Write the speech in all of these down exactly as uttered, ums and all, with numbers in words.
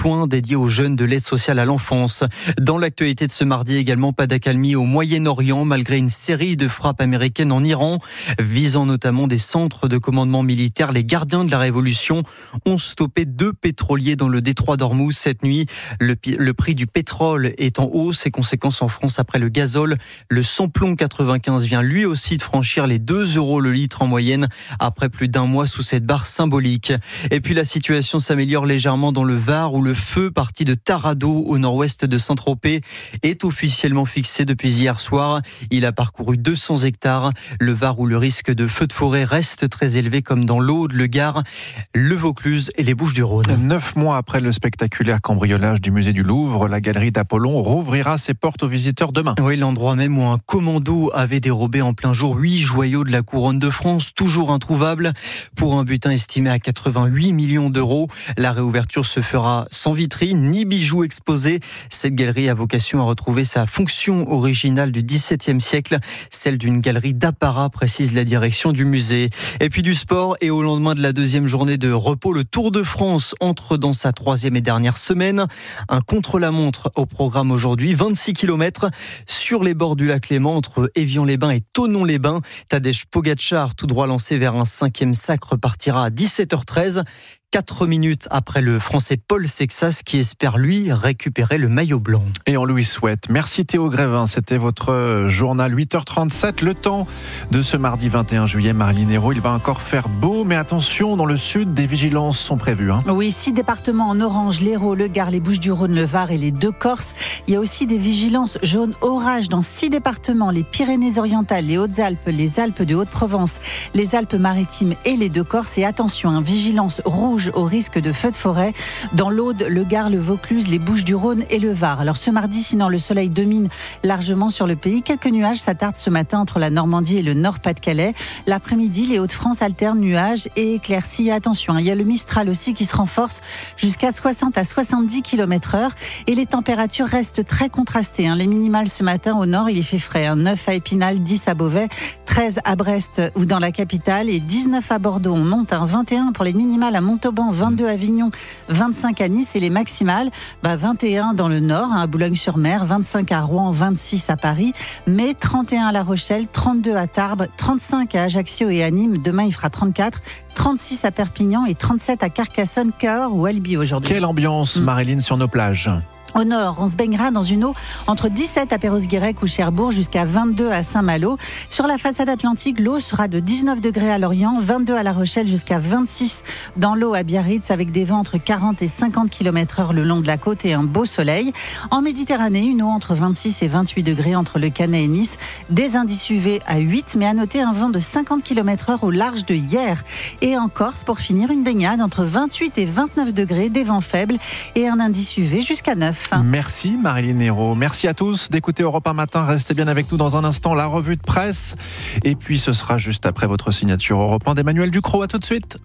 soins dédiés aux jeunes de l'aide sociale à l'enfance. Dans l'actualité de ce mardi également, pas d'accalmie au Moyen-Orient malgré une série de frappes américaines en Iran, visant notamment des centres de commandement militaire. Les gardiens de la révolution ont stoppé deux pétroliers dans le détroit d'Ormuz cette nuit. Le, le prix du pétrole est en hausse et conséquences en France après le gazole. Le samplon quatre-vingt-quinze vient lui aussi de franchir les deux euros le litre en moyenne après plus d'un mois sous cette barre symbolique. Et puis la situation s'améliore légèrement dans le Var où le feu parti de Taradot au nord-ouest de Saint-Tropez est officiellement fixé depuis hier soir. Il a parcouru deux cents hectares. Le Var où le risque de feu de forêt reste très élevé comme dans l'Aude, le Gard, le Vaucluse et les Bouches-du-Rhône. Neuf mois après le spectaculaire cambriolage du musée du Louvre, la galerie d'Apollon rouvrira ses portes aux visiteurs demain. Oui, l'endroit même où un commando avait dérobé en plein jour huit joyaux de la couronne de France, toujours introuvables, pour un butin estimé à quatre-vingt-huit millions d'euros. La réouverture se fera sans vitrine ni bijoux exposés. Cette galerie a vocation à retrouver sa fonction originale du dix-septième siècle, celle d'une galerie d'apparat, précise la direction du musée. Et puis du sport, et au lendemain de la deuxième journée de repos, le Tour de France entre dans sa troisième et dernière semaine. Un contre-la-montre au programme aujourd'hui, vingt-six kilomètres sur les bords du lac Léman entre Évian-les-Bains et Thonon-les-Bains. Tadej Pogačar, tout droit lancé vers un cinquième sac, repartira à dix-sept heures treize. Quatre minutes après le Français Paul Sexas qui espère, lui, récupérer le maillot blanc. Et on lui souhaite. Merci Théo Grévin, c'était votre journal huit heures trente-sept. Le temps de ce mardi vingt et un juillet, Marilyn Hérault. Il va encore faire beau, mais attention, dans le sud, des vigilances sont prévues. Hein. Oui, six départements en orange, l'Hérault, le Gard, les Bouches-du-Rhône, le Var et les deux Corses. Il y a aussi des vigilances jaunes orage dans six départements, les Pyrénées-Orientales, les Hautes-Alpes, les Alpes de Haute-Provence, les Alpes-Maritimes et les deux Corses. Et attention, hein, vigilance rouge au risque de feux de forêt dans l'Aude, le Gard, le Vaucluse, les Bouches-du-Rhône et le Var. Alors ce mardi, sinon le soleil domine largement sur le pays, quelques nuages s'attardent ce matin entre la Normandie et le Nord-Pas-de-Calais. L'après-midi, les Hauts-de-France alternent nuages et éclaircies. Attention, il y a le Mistral aussi qui se renforce jusqu'à soixante à soixante-dix kilomètres heure et les températures restent très contrastées. Les minimales ce matin au nord, il y fait frais. neuf à Épinal, dix à Beauvais, treize à Brest ou dans la capitale et dix-neuf à Bordeaux. On monte à vingt et un pour les minimales à Montauban, vingt-deux à Avignon, vingt-cinq à Nice et les maximales, bah vingt et un dans le nord, à Boulogne-sur-Mer, vingt-cinq à Rouen, vingt-six à Paris, mais trente et un à La Rochelle, trente-deux à Tarbes, trente-cinq à Ajaccio et à Nîmes. Demain, il fera trente-quatre, trente-six à Perpignan et trente-sept à Carcassonne, Cahors ou Albi aujourd'hui. Quelle ambiance, Marilyn, mmh. sur nos plages? Au nord, on se baignera dans une eau entre dix-sept à Perros-Guirec ou Cherbourg jusqu'à vingt-deux à Saint-Malo. Sur la façade atlantique, l'eau sera de dix-neuf degrés à Lorient, vingt-deux à La Rochelle jusqu'à vingt-six dans l'eau à Biarritz avec des vents entre quarante et cinquante kilomètres heure le long de la côte et un beau soleil. En Méditerranée, une eau entre vingt-six et vingt-huit degrés entre le Canet et Nice. Des indices U V à huit, mais à noter un vent de cinquante kilomètres heure au large de Hyères. Et en Corse, pour finir, une baignade entre vingt-huit et vingt-neuf degrés, des vents faibles et un indice U V jusqu'à neuf. Merci Marilyn Hérault. Merci à tous d'écouter Europe un matin. Restez bien avec nous dans un instant, la revue de presse. Et puis ce sera juste après votre signature Europe un d'Emmanuel Ducrot. À tout de suite.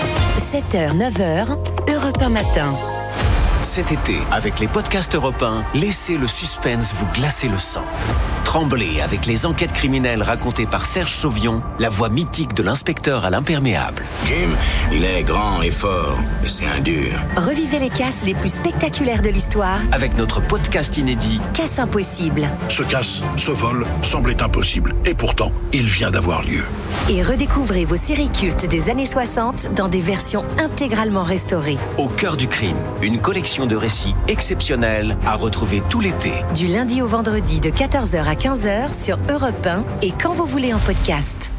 sept heures, neuf heures, Europe un matin. Cet été, avec les podcasts Europe un, laissez le suspense vous glacer le sang. Tremblez avec les enquêtes criminelles racontées par Serge Sauvion, la voix mythique de l'inspecteur à l'imperméable. Jim, il est grand et fort, mais c'est un dur. Revivez les casses les plus spectaculaires de l'histoire avec notre podcast inédit Casse impossible. Ce casse, ce vol, semblait impossible. Et pourtant, il vient d'avoir lieu. Et redécouvrez vos séries cultes des années soixante dans des versions intégralement restaurées. Au cœur du crime, une collection de récits exceptionnels à retrouver tout l'été. Du lundi au vendredi de quatorze heures à quinze heures sur Europe un et quand vous voulez en podcast.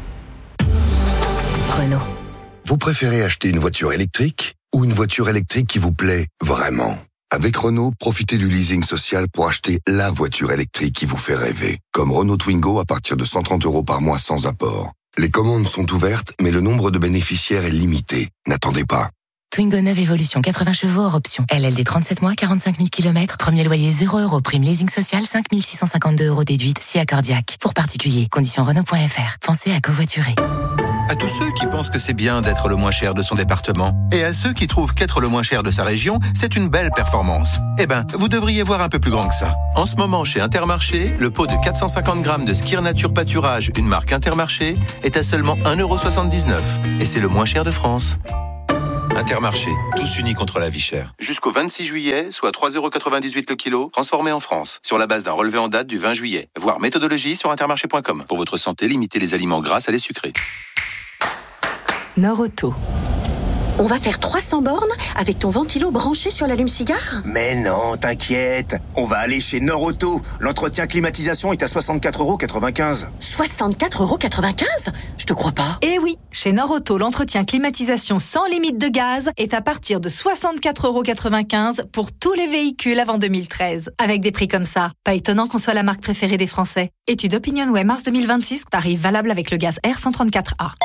Renault. Vous préférez acheter une voiture électrique ou une voiture électrique qui vous plaît vraiment? Avec Renault, profitez du leasing social pour acheter la voiture électrique qui vous fait rêver. Comme Renault Twingo à partir de cent trente euros par mois sans apport. Les commandes sont ouvertes, mais le nombre de bénéficiaires est limité. N'attendez pas. Twingo neuf Evolution, quatre-vingts chevaux hors option. L L D trente-sept mois, quarante-cinq mille kilomètres. Premier loyer zéro euros. Prime leasing social cinq mille six cent cinquante-deux euros déduite si accordiaque. Pour particulier, conditions Renault point F R. Pensez à covoiturer. À tous ceux qui pensent que c'est bien d'être le moins cher de son département, et à ceux qui trouvent qu'être le moins cher de sa région, c'est une belle performance. Eh ben, vous devriez voir un peu plus grand que ça. En ce moment, chez Intermarché, le pot de quatre cent cinquante grammes de Skir Nature Pâturage, une marque Intermarché, est à seulement un euro soixante-dix-neuf. Et c'est le moins cher de France. Intermarché, tous unis contre la vie chère. Jusqu'au vingt-six juillet, soit trois euros quatre-vingt-dix-huit le kilo, transformé en France, sur la base d'un relevé en date du vingt juillet. Voir méthodologie sur intermarché point com. Pour votre santé, limitez les aliments gras à les sucrés. Nord-Auto. On va faire trois cents bornes avec ton ventilo branché sur l'allume-cigare ? Mais non, t'inquiète. On va aller chez Nord-Auto. L'entretien climatisation est à soixante-quatre euros quatre-vingt-quinze. soixante-quatre euros quatre-vingt-quinze ? Je te crois pas. Eh oui, chez Nord-Auto, l'entretien climatisation sans limite de gaz est à partir de soixante-quatre euros quatre-vingt-quinze pour tous les véhicules avant deux mille treize. Avec des prix comme ça, pas étonnant qu'on soit la marque préférée des Français. Étude OpinionWay mars deux mille vingt-six, tarif valable avec le gaz R cent trente-quatre A.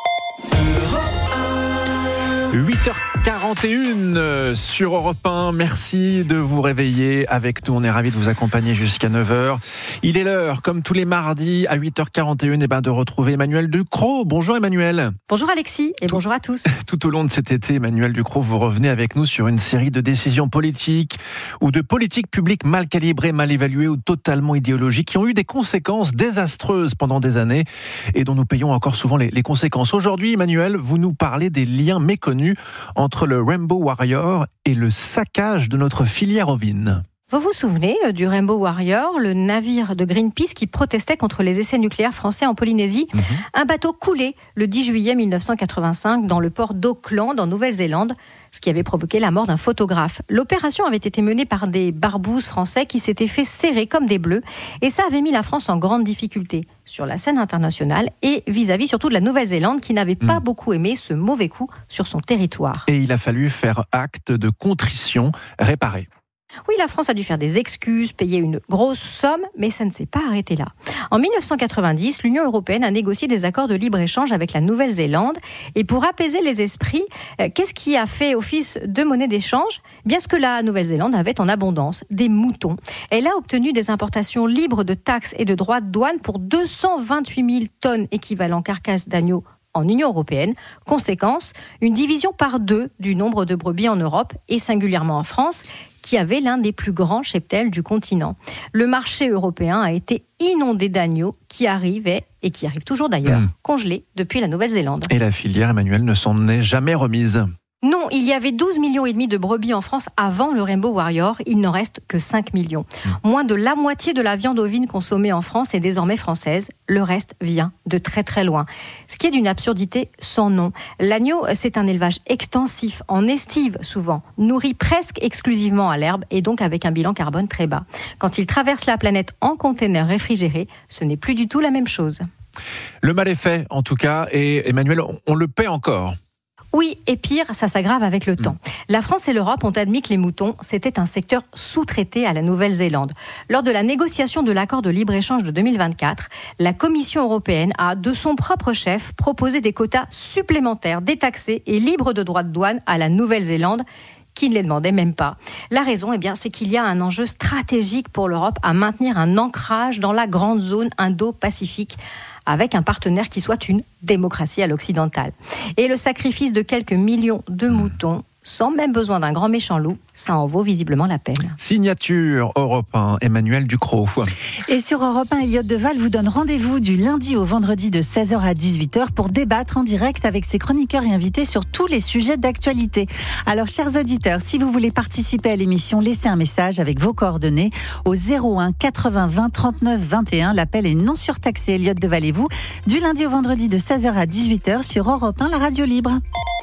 huit heures quarante et une sur Europe un. Merci de vous réveiller avec nous. On est ravis de vous accompagner jusqu'à neuf heures. Il est l'heure, comme tous les mardis, à huit heures quarante et une, et ben de retrouver Emmanuel Ducrot. Bonjour Emmanuel. Bonjour Alexis et tout, bonjour à tous. Tout au long de cet été, Emmanuel Ducrot, vous revenez avec nous sur une série de décisions politiques ou de politiques publiques mal calibrées, mal évaluées ou totalement idéologiques qui ont eu des conséquences désastreuses pendant des années et dont nous payons encore souvent les, les conséquences. Aujourd'hui, Emmanuel, vous nous parlez des liens méconnus entre le Rainbow Warrior et le saccage de notre filière ovine. Vous vous souvenez du Rainbow Warrior, le navire de Greenpeace qui protestait contre les essais nucléaires français en Polynésie. Mmh. Un bateau coulé le dix juillet mille neuf cent quatre-vingt-cinq dans le port d'Auckland en Nouvelle-Zélande, ce qui avait provoqué la mort d'un photographe. L'opération avait été menée par des barbouzes français qui s'étaient fait serrer comme des bleus et ça avait mis la France en grande difficulté sur la scène internationale et vis-à-vis surtout de la Nouvelle-Zélande qui n'avait mmh. pas beaucoup aimé ce mauvais coup sur son territoire. Et il a fallu faire acte de contrition, réparer. Oui, la France a dû faire des excuses, payer une grosse somme, mais ça ne s'est pas arrêté là. En mille neuf cent quatre-vingt-dix, l'Union européenne a négocié des accords de libre-échange avec la Nouvelle-Zélande. Et pour apaiser les esprits, euh, qu'est-ce qui a fait office de monnaie d'échange ? Bien ce que la Nouvelle-Zélande avait en abondance, des moutons. Elle a obtenu des importations libres de taxes et de droits de douane pour deux cent vingt-huit mille tonnes équivalent carcasses d'agneaux en Union européenne. Conséquence, une division par deux du nombre de brebis en Europe et singulièrement en France, qui avait l'un des plus grands cheptels du continent. Le marché européen a été inondé d'agneaux qui arrivaient, et qui arrivent toujours d'ailleurs, mmh. congelés depuis la Nouvelle-Zélande. Et la filière, Emmanuel, ne s'en est jamais remise. Non, il y avait douze millions et demi de brebis en France avant le Rainbow Warrior. Il n'en reste que cinq millions. Mmh. Moins de la moitié de la viande ovine consommée en France est désormais française. Le reste vient de très très loin. Ce qui est d'une absurdité sans nom. L'agneau, c'est un élevage extensif, en estive souvent, nourri presque exclusivement à l'herbe et donc avec un bilan carbone très bas. Quand il traverse la planète en container réfrigéré, ce n'est plus du tout la même chose. Le mal est fait en tout cas, et Emmanuel, on le paie encore. Oui, et pire, ça s'aggrave avec le temps. La France et l'Europe ont admis que les moutons, c'était un secteur sous-traité à la Nouvelle-Zélande. Lors de la négociation de l'accord de libre-échange de deux mille vingt-quatre, la Commission européenne a, de son propre chef, proposé des quotas supplémentaires, détaxés et libres de droits de douane à la Nouvelle-Zélande, qui ne les demandait même pas. La raison, eh bien, c'est qu'il y a un enjeu stratégique pour l'Europe à maintenir un ancrage dans la grande zone Indo-Pacifique, avec un partenaire qui soit une démocratie à l'occidentale. Et le sacrifice de quelques millions de moutons, sans même besoin d'un grand méchant loup, ça en vaut visiblement la peine. Signature Europe un, Emmanuel Ducrot. Et sur Europe un, Elliott Deval vous donne rendez-vous du lundi au vendredi de seize heures à dix-huit heures pour débattre en direct avec ses chroniqueurs et invités sur tous les sujets d'actualité. Alors, chers auditeurs, si vous voulez participer à l'émission, laissez un message avec vos coordonnées au zéro un quatre-vingts vingt trente-neuf vingt et un. L'appel est non surtaxé, Elliott Deval et vous, du lundi au vendredi de seize heures à dix-huit heures sur Europe un, la radio libre.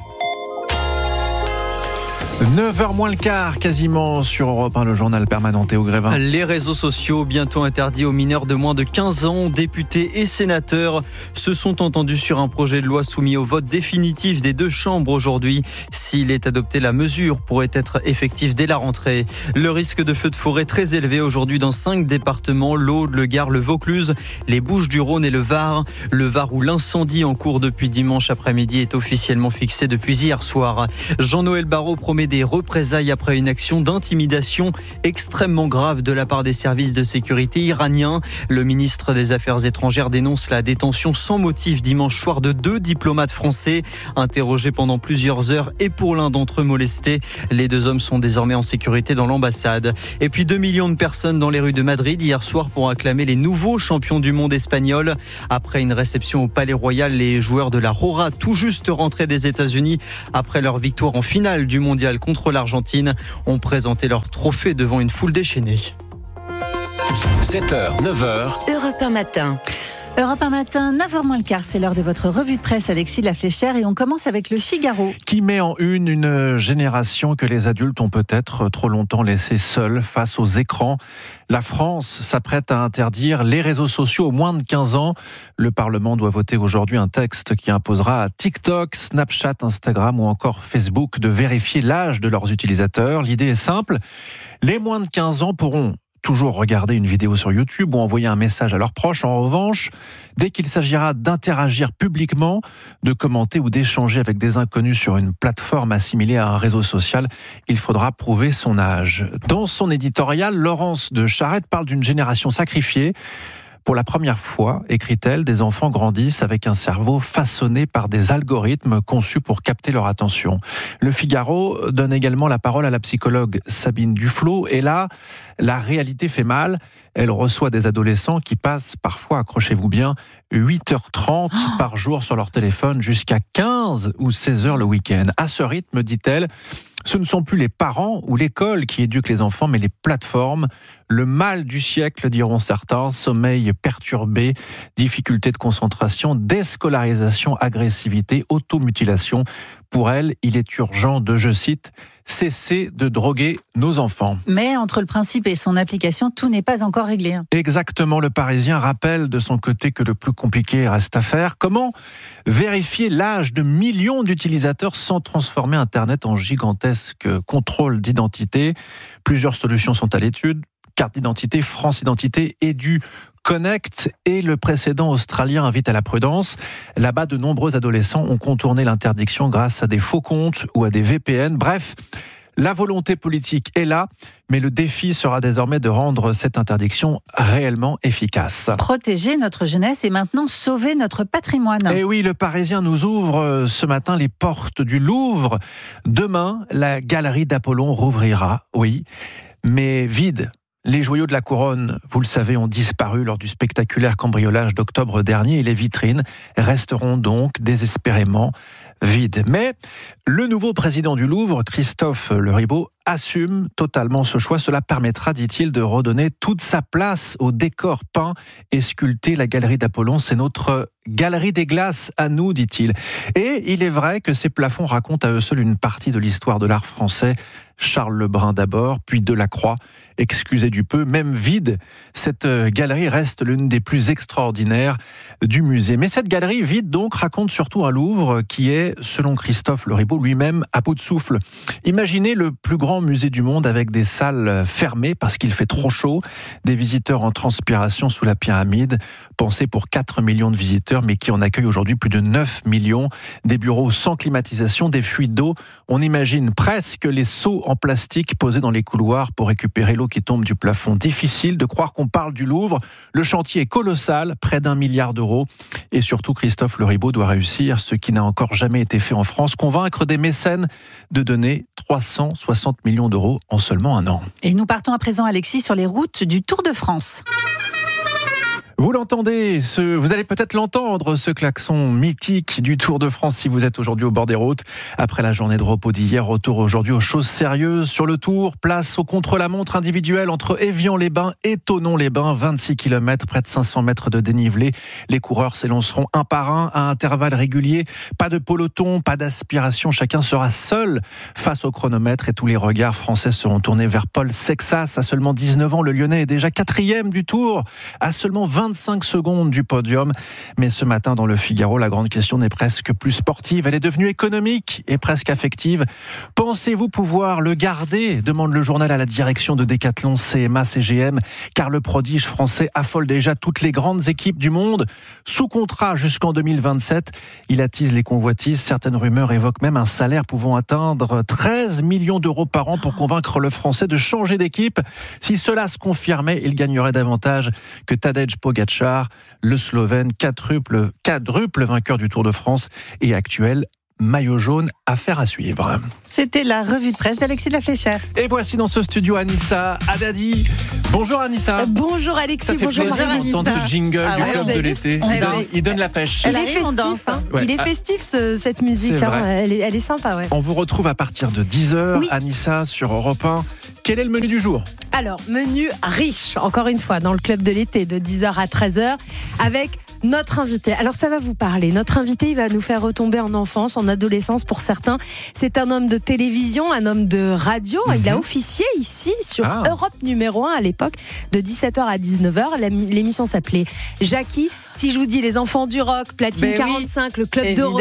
neuf heures moins le quart, quasiment sur Europe un, le journal permanent Théo Grévin. Les réseaux sociaux bientôt interdits aux mineurs de moins de quinze ans. Députés et sénateurs se sont entendus sur un projet de loi soumis au vote définitif des deux chambres aujourd'hui. S'il est adopté, la mesure pourrait être effective dès la rentrée. Le risque de feu de forêt très élevé aujourd'hui dans cinq départements, l'Aude, le Gard, le Vaucluse, les Bouches-du-Rhône et le Var. Le Var où l'incendie en cours depuis dimanche après-midi est officiellement fixé depuis hier soir. Jean-Noël Barrot promet craintait des représailles après une action d'intimidation extrêmement grave de la part des services de sécurité iraniens. Le ministre des Affaires étrangères dénonce la détention sans motif dimanche soir de deux diplomates français interrogés pendant plusieurs heures et pour l'un d'entre eux molestés. Les deux hommes sont désormais en sécurité dans l'ambassade. Et puis deux millions de personnes dans les rues de Madrid hier soir pour acclamer les nouveaux champions du monde espagnols. Après une réception au Palais Royal, les joueurs de la Rora, tout juste rentrés des États-Unis après leur victoire en finale du mondial contre l'Argentine, ont présenté leur trophée devant une foule déchaînée. sept heures, neuf heures. Europe un matin. Europe un matin, neuf heures moins le quart, c'est l'heure de votre revue de presse, Alexis de la Fléchère, et on commence avec le Figaro. Qui met en une une génération que les adultes ont peut-être trop longtemps laissée seule face aux écrans. La France s'apprête à interdire les réseaux sociaux aux moins de quinze ans. Le Parlement doit voter aujourd'hui un texte qui imposera à TikTok, Snapchat, Instagram ou encore Facebook de vérifier l'âge de leurs utilisateurs. L'idée est simple, les moins de quinze ans pourront toujours regarder une vidéo sur YouTube ou envoyer un message à leurs proches. En revanche, dès qu'il s'agira d'interagir publiquement, de commenter ou d'échanger avec des inconnus sur une plateforme assimilée à un réseau social, il faudra prouver son âge. Dans son éditorial, Laurence de Charette parle d'une génération sacrifiée. Pour la première fois, écrit-elle, des enfants grandissent avec un cerveau façonné par des algorithmes conçus pour capter leur attention. Le Figaro donne également la parole à la psychologue Sabine Duflot. Et là, la réalité fait mal. Elle reçoit des adolescents qui passent parfois, accrochez-vous bien, huit heures trente oh par jour sur leur téléphone jusqu'à quinze ou seize heures le week-end. À ce rythme, dit-elle, ce ne sont plus les parents ou l'école qui éduquent les enfants, mais les plateformes. Le mal du siècle, diront certains, sommeil perturbé, difficulté de concentration, déscolarisation, agressivité, automutilation. Pour elle, il est urgent de, je cite, cesser de droguer nos enfants. Mais entre le principe et son application, tout n'est pas encore réglé. Exactement, le Parisien rappelle de son côté que le plus compliqué reste à faire. Comment vérifier l'âge de millions d'utilisateurs sans transformer Internet en gigantesque contrôle d'identité ? Plusieurs solutions sont à l'étude. Carte d'identité, France Identité, Edu, Connect et le précédent australien invite à la prudence. Là-bas, de nombreux adolescents ont contourné l'interdiction grâce à des faux comptes ou à des V P N. Bref, la volonté politique est là, mais le défi sera désormais de rendre cette interdiction réellement efficace. Protéger notre jeunesse et maintenant sauver notre patrimoine. Et oui, le Parisien nous ouvre ce matin les portes du Louvre. Demain, la galerie d'Apollon rouvrira, oui, mais vide. Les joyaux de la couronne, vous le savez, ont disparu lors du spectaculaire cambriolage d'octobre dernier et les vitrines resteront donc désespérément vides. Mais le nouveau président du Louvre, Christophe Le Ribaud, assume totalement ce choix. Cela permettra, dit-il, de redonner toute sa place au décor peint et sculpté. La galerie d'Apollon, c'est notre galerie des glaces à nous, dit-il. Et il est vrai que ces plafonds racontent à eux seuls une partie de l'histoire de l'art français. Charles Lebrun d'abord, puis Delacroix. Excusez du peu, même vide, cette galerie reste l'une des plus extraordinaires du musée. Mais cette galerie vide donc raconte surtout un Louvre qui est, selon Christophe Le Ribaud lui-même, à bout de souffle. Imaginez le plus grand musée du monde avec des salles fermées parce qu'il fait trop chaud, des visiteurs en transpiration sous la pyramide, pensé pour quatre millions de visiteurs, mais qui en accueille aujourd'hui plus de neuf millions, des bureaux sans climatisation, des fuites d'eau. On imagine presque les seaux en plastique posés dans les couloirs pour récupérer l'eau qui tombe du plafond. Difficile de croire qu'on parle du Louvre. Le chantier est colossal, près d'un milliard d'euros. Et surtout, Christophe Le Ribaud doit réussir, ce qui n'a encore jamais été fait en France, convaincre des mécènes de donner trois cent soixante millions d'euros en seulement un an. Et nous partons à présent, Alexis, sur les routes du Tour de France. Vous l'entendez, ce, vous allez peut-être l'entendre, ce klaxon mythique du Tour de France si vous êtes aujourd'hui au bord des routes. Après la journée de repos d'hier, retour aujourd'hui aux choses sérieuses sur le Tour. Place au contre-la-montre individuel entre Évian-les-Bains et Thonon-les-Bains. vingt-six kilomètres, près de cinq cents mètres de dénivelé. Les coureurs s'élanceront un par un à intervalles réguliers. Pas de peloton, pas d'aspiration. Chacun sera seul face au chronomètre et tous les regards français seront tournés vers Paul Sexas. À seulement dix-neuf ans, le Lyonnais est déjà quatrième du Tour. À seulement vingt vingt-cinq secondes du podium. Mais ce matin, dans le Figaro, la grande question n'est presque plus sportive. Elle est devenue économique et presque affective. Pensez-vous pouvoir le garder ? Demande le journal à la direction de Decathlon, C M A, C G M, car le prodige français affole déjà toutes les grandes équipes du monde. Sous contrat jusqu'en deux mille vingt-sept, il attise les convoitises. Certaines rumeurs évoquent même un salaire pouvant atteindre treize millions d'euros par an pour convaincre le Français de changer d'équipe. Si cela se confirmait, il gagnerait davantage que Tadej Pogačar, le Slovène, quadruple, quadruple vainqueur du Tour de France et actuel maillot jaune. Affaire à suivre. C'était la revue de presse d'Alexis de la Fléchère. Et voici dans ce studio Anissa Haddadi. Bonjour Anissa. Euh, bonjour Alexis, Ça fait bonjour plaisir Marie. d'entendre ce jingle Ah du ouais, club de l'été. Il donne, il donne la pêche. Il est festif, hein. Ouais. Il est festif ce, cette musique, hein. elle, est, elle est sympa. Ouais. On vous retrouve à partir de dix heures, oui. Anissa, sur Europe un. Quel est le menu du jour ? Alors, menu riche, encore une fois, dans le club de l'été, de dix heures à treize heures, avec notre invité. Alors ça va vous parler. Notre invité, il va nous faire retomber en enfance, en adolescence pour certains. C'est un homme de télévision, un homme de radio. Mm-hmm. Il a officié ici sur ah. Europe numéro un à l'époque, de dix-sept heures à dix-neuf heures. L'émission s'appelait Jackie. Si je vous dis les enfants du rock, Platine ben quarante-cinq, oui. Le club Dorothée.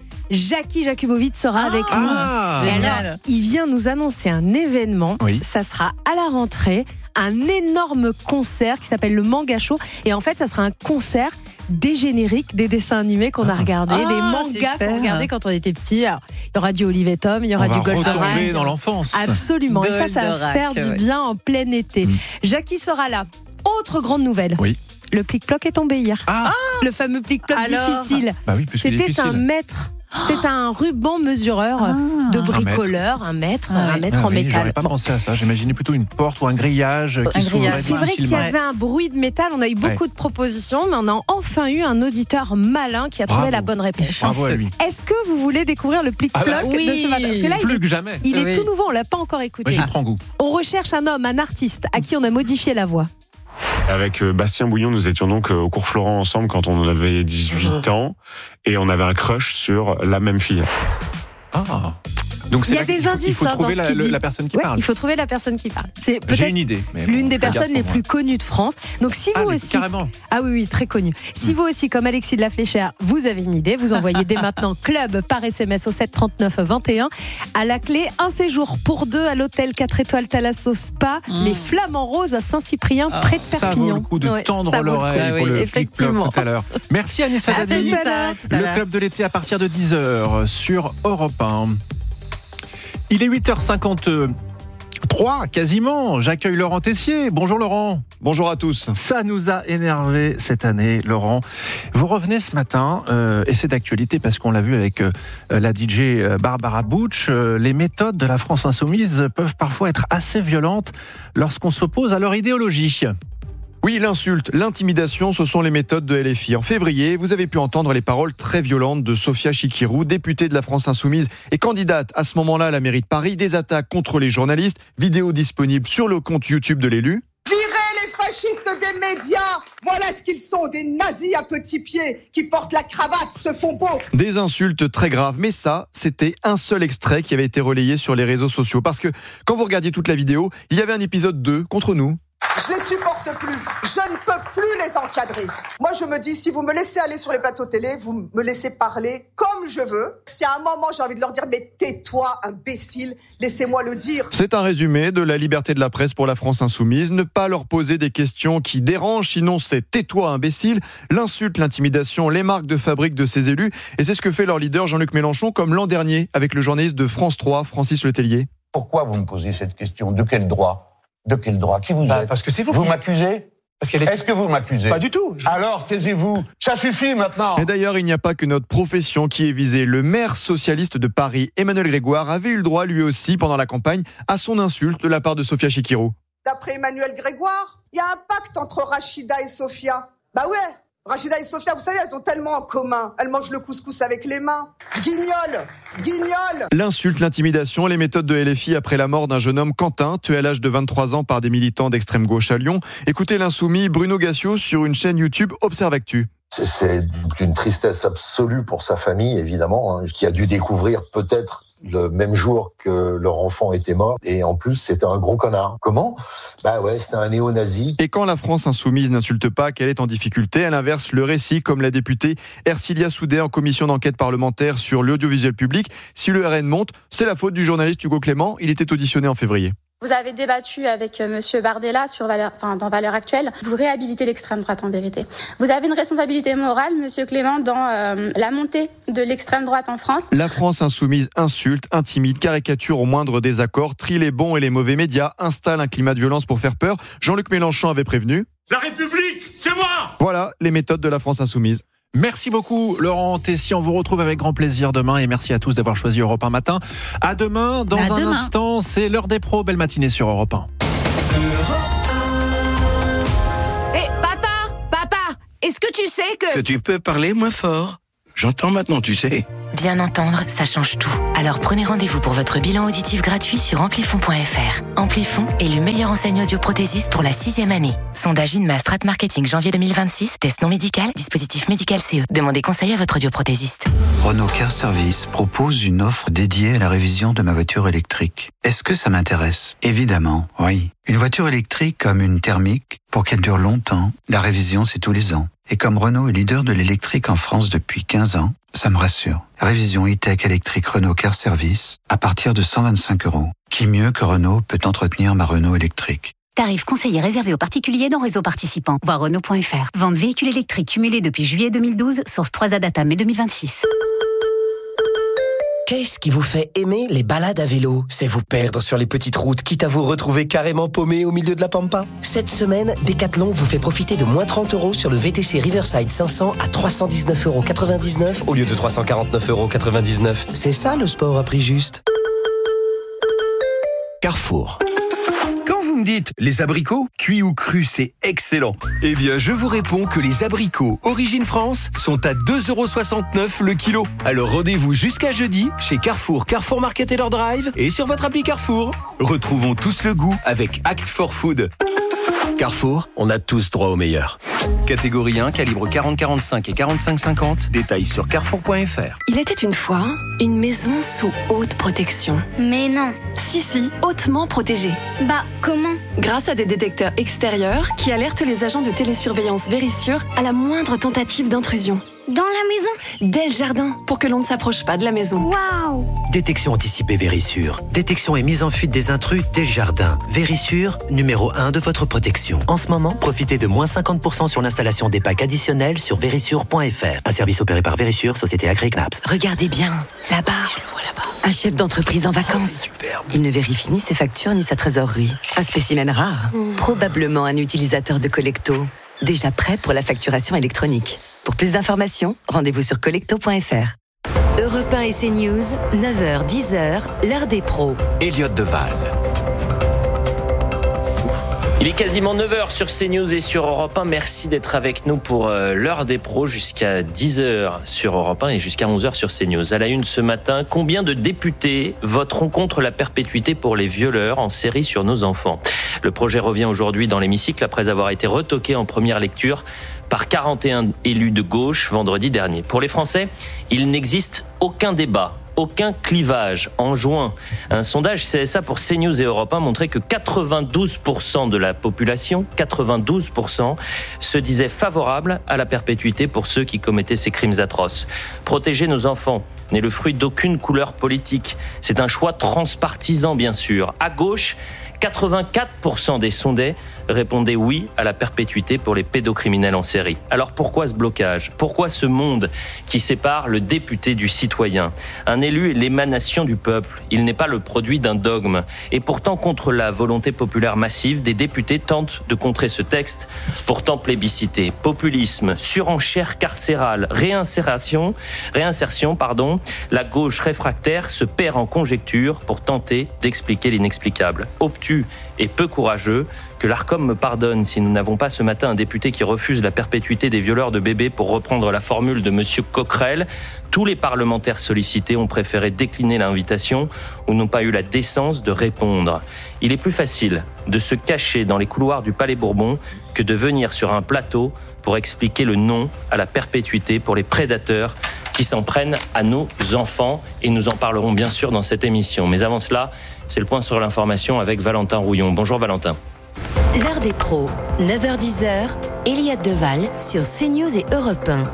Jackie Jakubowicz sera ah, avec nous. Ah, Et alors, il vient nous annoncer un événement. Oui. Ça sera à la rentrée, un énorme concert qui s'appelle le Manga Show. Et en fait, ça sera un concert des génériques des dessins animés qu'on a regardés, ah, des mangas super. qu'on regardait quand on était petit. Alors, il y aura du Olive et Tom, il y aura on du Goldorak. On va retomber dans l'enfance. Absolument. Goldorak, et ça, ça va faire ouais. du bien en plein été. Mmh. Jackie sera là. Autre grande nouvelle. Oui. Le plic-ploc est tombé hier. Ah. Le fameux plic-ploc Alors difficile. Bah oui, C'était un mètre. C'était un ruban mesureur ah, de bricoleur, un mètre, un mètre, un mètre ah, en oui, métal. J'aurais pas pensé à ça. J'imaginais plutôt une porte ou un grillage qui s'ouvrait. C'est vrai qu'il y avait un bruit de métal. On a eu beaucoup ouais. de propositions, mais on a enfin eu un auditeur malin qui a trouvé Bravo. la bonne réponse. Bravo à lui. Est-ce que vous voulez découvrir le plic-ploc ah bah, oui. de ce matin ? Parce que là, plus il que jamais. Il oui. est tout nouveau. On l'a pas encore écouté. Moi, j'y prends goût. On recherche un homme, un artiste à qui on a modifié la voix. Avec Bastien Bouillon, nous étions donc au cours Florent ensemble quand on avait dix-huit ans et on avait un crush sur la même fille. Ah. Donc c'est il y a des il faut, indices il faut hein, trouver dans ce la, qu'il dit. la personne qui ouais, parle. Il faut trouver la personne qui parle. C'est J'ai une idée. Mais l'une bon, des personnes les moi. plus connues de France. Donc si vous ah, aussi, carrément. ah oui oui très connue. Si mmh. vous aussi comme Alexis de la Fléchère, vous avez une idée, vous envoyez dès maintenant club par S M S au sept trente-neuf vingt et un. À la clé un séjour pour deux à l'hôtel quatre étoiles Thalasso Spa, mmh. les Flamants Roses à Saint-Cyprien ah, près de ça Perpignan. Ça vaut le coup de ouais, tendre l'oreille pour oui, le plic-ploc tout à l'heure. Merci Anissa Haddadi. Le club de l'été à partir de dix heures sur Europe un. Il est huit heures cinquante-trois, quasiment. J'accueille Laurent Tessier. Bonjour Laurent. Bonjour à tous. Ça nous a énervé cette année, Laurent. Vous revenez ce matin, euh, et c'est d'actualité parce qu'on l'a vu avec euh, la D J Barbara Butch. Euh, les méthodes de la France Insoumise peuvent parfois être assez violentes lorsqu'on s'oppose à leur idéologie. Oui, l'insulte, l'intimidation, ce sont les méthodes de L F I. En février, vous avez pu entendre les paroles très violentes de Sophia Chikirou, députée de la France Insoumise et candidate à ce moment-là à la mairie de Paris, des attaques contre les journalistes, vidéo disponible sur le compte YouTube de l'élu. Virez les fascistes des médias, voilà ce qu'ils sont, des nazis à petits pieds qui portent la cravate, se font beaux. Des insultes très graves, mais ça, c'était un seul extrait qui avait été relayé sur les réseaux sociaux. Parce que quand vous regardiez toute la vidéo, il y avait un épisode deux contre nous. Je les supporte plus, je ne peux plus les encadrer. Moi je me dis, si vous me laissez aller sur les plateaux télé, vous me laissez parler comme je veux. Si à un moment j'ai envie de leur dire, mais tais-toi imbécile, laissez-moi le dire. C'est un résumé de la liberté de la presse pour la France Insoumise. Ne pas leur poser des questions qui dérangent, sinon c'est tais-toi imbécile. L'insulte, l'intimidation, les marques de fabrique de ces élus. Et c'est ce que fait leur leader Jean-Luc Mélenchon, comme l'an dernier avec le journaliste de France trois, Francis Letellier. Pourquoi vous me posez cette question ? De quel droit ? De quel droit ? Qui vous bah, êtes ? Parce que c'est vous. Vous qui... m'accusez ? Parce qu'elle est... Est-ce que vous m'accusez ? Pas du tout. Je... Alors, taisez-vous. Ça suffit maintenant. Et d'ailleurs, il n'y a pas que notre profession qui est visée. Le maire socialiste de Paris, Emmanuel Grégoire, avait eu le droit, lui aussi, pendant la campagne, à son insulte de la part de Sophia Chikirou. D'après Emmanuel Grégoire, il y a un pacte entre Rachida et Sophia. Bah ouais, Rachida et Sophia, vous savez, elles ont tellement en commun. Elles mangent le couscous avec les mains. Guignol, guignol. L'insulte, l'intimidation, les méthodes de L F I après la mort d'un jeune homme, Quentin, tué à l'âge de vingt-trois ans par des militants d'extrême gauche à Lyon. Écoutez l'insoumis Bruno Gassio sur une chaîne YouTube Observe Actu. C'est une tristesse absolue pour sa famille, évidemment, hein, qui a dû découvrir peut-être le même jour que leur enfant était mort. Et en plus, c'était un gros connard. Comment ? Bah ouais, c'était un néo-nazi. Et quand la France insoumise n'insulte pas qu'elle est en difficulté, elle inverse le récit, comme la députée Ercilia Soudet en commission d'enquête parlementaire sur l'audiovisuel public. Si le R N monte, c'est la faute du journaliste Hugo Clément. Il était auditionné en février. Vous avez débattu avec Monsieur Bardella sur Valeurs, enfin, dans Valeurs Actuelles. Vous réhabilitez l'extrême droite en vérité. Vous avez une responsabilité morale, Monsieur Clément, dans euh, la montée de l'extrême droite en France. La France insoumise insulte, intimide, caricature au moindre désaccord, trie les bons et les mauvais médias, installe un climat de violence pour faire peur. Jean-Luc Mélenchon avait prévenu. La République, c'est moi ! Voilà les méthodes de la France insoumise. Merci beaucoup Laurent Tessier, on vous retrouve avec grand plaisir demain et merci à tous d'avoir choisi Europe un matin. À demain, dans à un demain. instant, c'est l'heure des pros, belle matinée sur Europe un. Hé, hey, papa, papa, est-ce que tu sais que... Que tu peux parler moins fort. J'entends maintenant, tu sais. Bien entendre, ça change tout. Alors prenez rendez-vous pour votre bilan auditif gratuit sur amplifon point f r. Amplifon est le meilleur enseigne audioprothésiste pour la sixième année. Sondage INMA Strat Marketing janvier deux mille vingt-six, test non médical, dispositif médical C E. Demandez conseil à votre audioprothésiste. Renault Car Service propose une offre dédiée à la révision de ma voiture électrique. Est-ce que ça m'intéresse ? Évidemment, oui. Une voiture électrique comme une thermique, pour qu'elle dure longtemps, la révision c'est tous les ans. Et comme Renault est leader de l'électrique en France depuis quinze ans, ça me rassure. Révision e-tech électrique Renault Car Service à partir de cent vingt-cinq euros. Qui mieux que Renault peut entretenir ma Renault électrique ? Tarif conseillé réservé aux particuliers dans réseau participant. Voir Renault point f r. Vente véhicule électrique cumulée depuis juillet deux mille douze, source trois A Data mai deux mille vingt-six. Qu'est-ce qui vous fait aimer les balades à vélo ? C'est vous perdre sur les petites routes, quitte à vous retrouver carrément paumé au milieu de la pampa ? Cette semaine, Decathlon vous fait profiter de moins trente euros sur le V T C Riverside cinq cents à trois cent dix-neuf euros quatre-vingt-dix-neuf au lieu de trois cent quarante-neuf euros quatre-vingt-dix-neuf. C'est ça le sport à prix juste. Carrefour. Quand vous me dites les abricots, cuits ou crus, c'est excellent. Eh bien, je vous réponds que les abricots Origine France sont à deux euros soixante-neuf le kilo. Alors rendez-vous jusqu'à jeudi chez Carrefour, Carrefour Market et leur drive et sur votre appli Carrefour. Retrouvons tous le goût avec Act for Food. Carrefour, on a tous droit au meilleur. Catégorie un, calibre quarante quarante-cinq et quarante-cinq cinquante. Détails sur carrefour point f r. Il était une fois une maison sous haute protection. Mais non. Si, si, hautement protégée. Bah, comment ? Grâce à des détecteurs extérieurs qui alertent les agents de télésurveillance Vérissure à la moindre tentative d'intrusion. Dans la maison ? Dès le jardin, pour que l'on ne s'approche pas de la maison. Waouh ! Détection anticipée Vérissure. Détection et mise en fuite des intrus dès le jardin. Vérissure, numéro un de votre protection. En ce moment, profitez de moins cinquante pour cent sur l'installation des packs additionnels sur vérissure point f r. Un service opéré par Vérissure, société agréée C N A P S. Regardez bien, là-bas. Je le vois là-bas. Un chef d'entreprise en vacances. Superbe. Il ne vérifie ni ses factures ni sa trésorerie. Un spécimen rare. Mmh. Probablement un utilisateur de Collecto. Déjà prêt pour la facturation électronique. Pour plus d'informations, rendez-vous sur collecto point f r. Europe un et CNews, neuf heures dix heures, l'heure des pros. Elliott Deval. Il est quasiment neuf heures sur CNews et sur Europe un. Merci d'être avec nous pour l'heure des pros jusqu'à dix heures sur Europe un et jusqu'à onze heures sur CNews. À la une ce matin, combien de députés voteront contre la perpétuité pour les violeurs en série sur nos enfants ? Le projet revient aujourd'hui dans l'hémicycle après avoir été retoqué en première lecture par quarante et un élus de gauche vendredi dernier. Pour les Français, il n'existe aucun débat, aucun clivage. En juin, un sondage C S A pour CNews et Europe un montrait que quatre-vingt-douze pour cent de la population, quatre-vingt-douze pour cent, se disaient favorables à la perpétuité pour ceux qui commettaient ces crimes atroces. Protéger nos enfants n'est le fruit d'aucune couleur politique. C'est un choix transpartisan, bien sûr. À gauche, quatre-vingt-quatre pour cent des sondés répondaient oui à la perpétuité pour les pédocriminels en série. Alors pourquoi ce blocage ? Pourquoi ce monde qui sépare le député du citoyen ? Un élu est l'émanation du peuple. Il n'est pas le produit d'un dogme. Et pourtant, contre la volonté populaire massive, des députés tentent de contrer ce texte, pourtant plébiscité. Populisme, surenchère carcérale, réinsertion, réinsertion, pardon. La gauche réfractaire se perd en conjectures pour tenter d'expliquer l'inexplicable. Obtus obtus et peu courageux. Que l'Arcom me pardonne si nous n'avons pas ce matin un député qui refuse la perpétuité des violeurs de bébés, pour reprendre la formule de monsieur Coquerel. Tous les parlementaires sollicités ont préféré décliner l'invitation ou n'ont pas eu la décence de répondre. Il est plus facile de se cacher dans les couloirs du Palais Bourbon que de venir sur un plateau pour expliquer le non à la perpétuité pour les prédateurs qui s'en prennent à nos enfants. Et nous en parlerons bien sûr dans cette émission. Mais avant cela, c'est le point sur l'information avec Valentin Rouillon. Bonjour Valentin. L'heure des pros, neuf heures dix, Eliade Deval sur CNews et Europe un.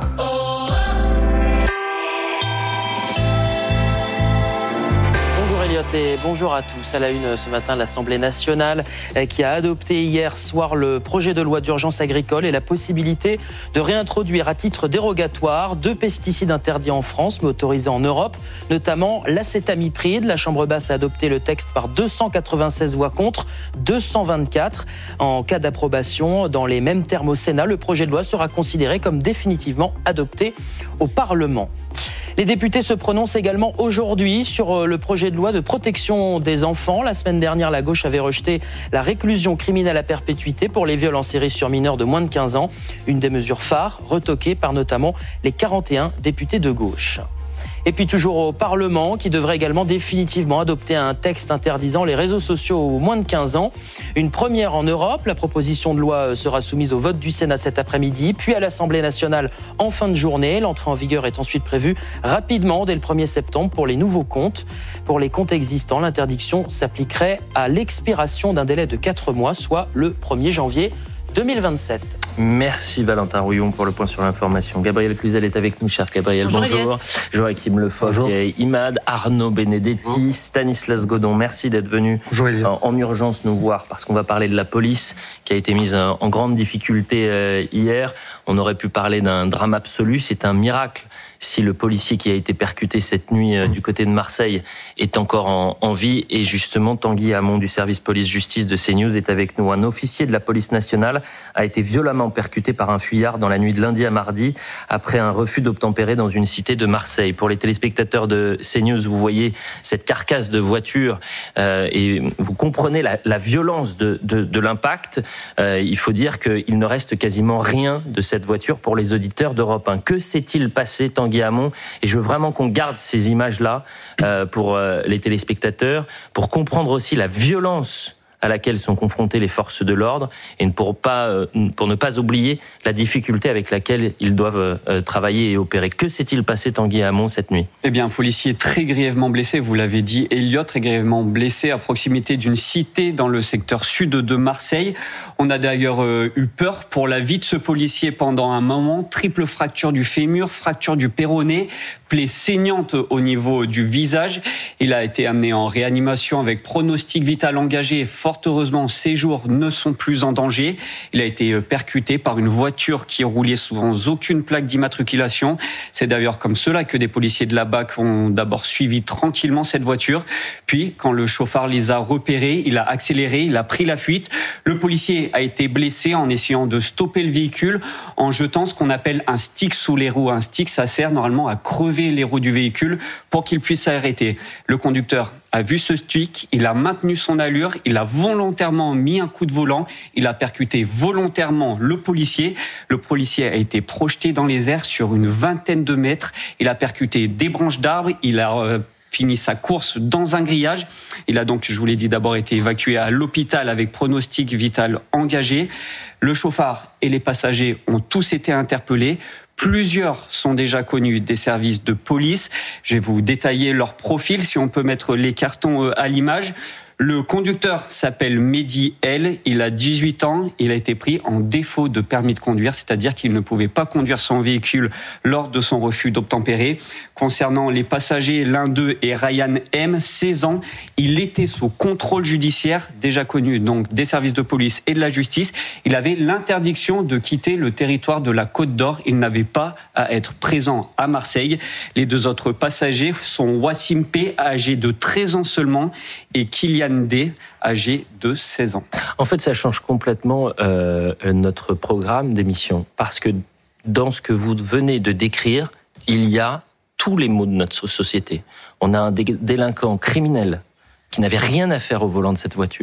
Et bonjour à tous. À la une ce matin, l'Assemblée nationale qui a adopté hier soir le projet de loi d'urgence agricole et la possibilité de réintroduire à titre dérogatoire deux pesticides interdits en France mais autorisés en Europe, notamment l'acétamipride. La Chambre basse a adopté le texte par deux cent quatre-vingt-seize voix contre, deux cent vingt-quatre. En cas d'approbation, dans les mêmes termes au Sénat, le projet de loi sera considéré comme définitivement adopté au Parlement. Les députés se prononcent également aujourd'hui sur le projet de loi de protection des enfants. La semaine dernière, la gauche avait rejeté la réclusion criminelle à perpétuité pour les viols en série sur mineurs de moins de quinze ans. Une des mesures phares, retoquée par notamment les quarante et un députés de gauche. Et puis toujours au Parlement, qui devrait également définitivement adopter un texte interdisant les réseaux sociaux aux moins de quinze ans. Une première en Europe. La proposition de loi sera soumise au vote du Sénat cet après-midi, puis à l'Assemblée nationale en fin de journée. L'entrée en vigueur est ensuite prévue rapidement, dès le premier septembre, pour les nouveaux comptes. Pour les comptes existants, l'interdiction s'appliquerait à l'expiration d'un délai de quatre mois, soit le premier janvier deux mille vingt-sept. Merci Valentin Rouillon pour le point sur l'information. Gabriel Cluzel est avec nous, cher Gabriel. Bonjour. bonjour. Joachim Lefoc et Imad, Arnaud Benedetti, bonjour. Stanislas Godon. Merci d'être venu en, en urgence nous voir parce qu'on va parler de la police qui a été mise en grande difficulté euh, hier. On aurait pu parler d'un drame absolu. C'est un miracle si le policier qui a été percuté cette nuit euh, du côté de Marseille est encore en, en vie. Et justement, Tanguy Hamon du service police-justice de CNews est avec nous. Un officier de la police nationale a été violemment percuté par un fuyard dans la nuit de lundi à mardi après un refus d'obtempérer dans une cité de Marseille. Pour les téléspectateurs de CNews, vous voyez cette carcasse de voiture euh, et vous comprenez la, la violence de, de, de l'impact. Euh, il faut dire qu'il ne reste quasiment rien de cette voiture pour les auditeurs d'Europe un. Que s'est-il passé, Tanguy Hamon ? Et je veux vraiment qu'on garde ces images-là euh, pour euh, les téléspectateurs, pour comprendre aussi la violence à laquelle sont confrontées les forces de l'ordre et pour, pas, pour ne pas oublier la difficulté avec laquelle ils doivent travailler et opérer. Que s'est-il passé, Tanguy Hamon, cette nuit ? Eh bien, un policier très grièvement blessé, vous l'avez dit, Elliot, très grièvement blessé à proximité d'une cité dans le secteur sud de Marseille. On a d'ailleurs eu peur pour la vie de ce policier pendant un moment. Triple fracture du fémur, fracture du péroné, plaie saignante au niveau du visage. Il a été amené en réanimation avec pronostic vital engagé et fort heureusement, ses jours ne sont plus en danger. Il a été percuté par une voiture qui roulait sans aucune plaque d'immatriculation. C'est d'ailleurs comme cela que des policiers de la B A C ont d'abord suivi tranquillement cette voiture. Puis, quand le chauffard les a repérés, il a accéléré, il a pris la fuite. Le policier a été blessé en essayant de stopper le véhicule en jetant ce qu'on appelle un stick sous les roues. Un stick, ça sert normalement à crever les roues du véhicule pour qu'il puisse s'arrêter. Le conducteur a vu ce stick, il a maintenu son allure, il a volontairement mis un coup de volant, il a percuté volontairement le policier. Le policier a été projeté dans les airs sur une vingtaine de mètres. Il a percuté des branches d'arbres, il a euh, fini sa course dans un grillage. Il a donc, je vous l'ai dit, d'abord été évacué à l'hôpital avec pronostic vital engagé. Le chauffard et les passagers ont tous été interpellés. Plusieurs sont déjà connus des services de police. Je vais vous détailler leur profil, si on peut mettre les cartons à l'image. Le conducteur s'appelle Mehdi L, il a dix-huit ans, il a été pris en défaut de permis de conduire, c'est-à-dire qu'il ne pouvait pas conduire son véhicule lors de son refus d'obtempérer. Concernant les passagers, l'un d'eux est Ryan M, seize ans, il était sous contrôle judiciaire, déjà connu donc des services de police et de la justice. Il avait l'interdiction de quitter le territoire de la Côte d'Or, il n'avait pas à être présent à Marseille. Les deux autres passagers sont Wassim P, âgé de treize ans seulement, et Kylian D, âgé de seize ans. En fait, ça change complètement euh, notre programme d'émission, parce que dans ce que vous venez de décrire, il y a tous les maux de notre société. On a un délinquant criminel qui n'avait rien à faire au volant de cette voiture.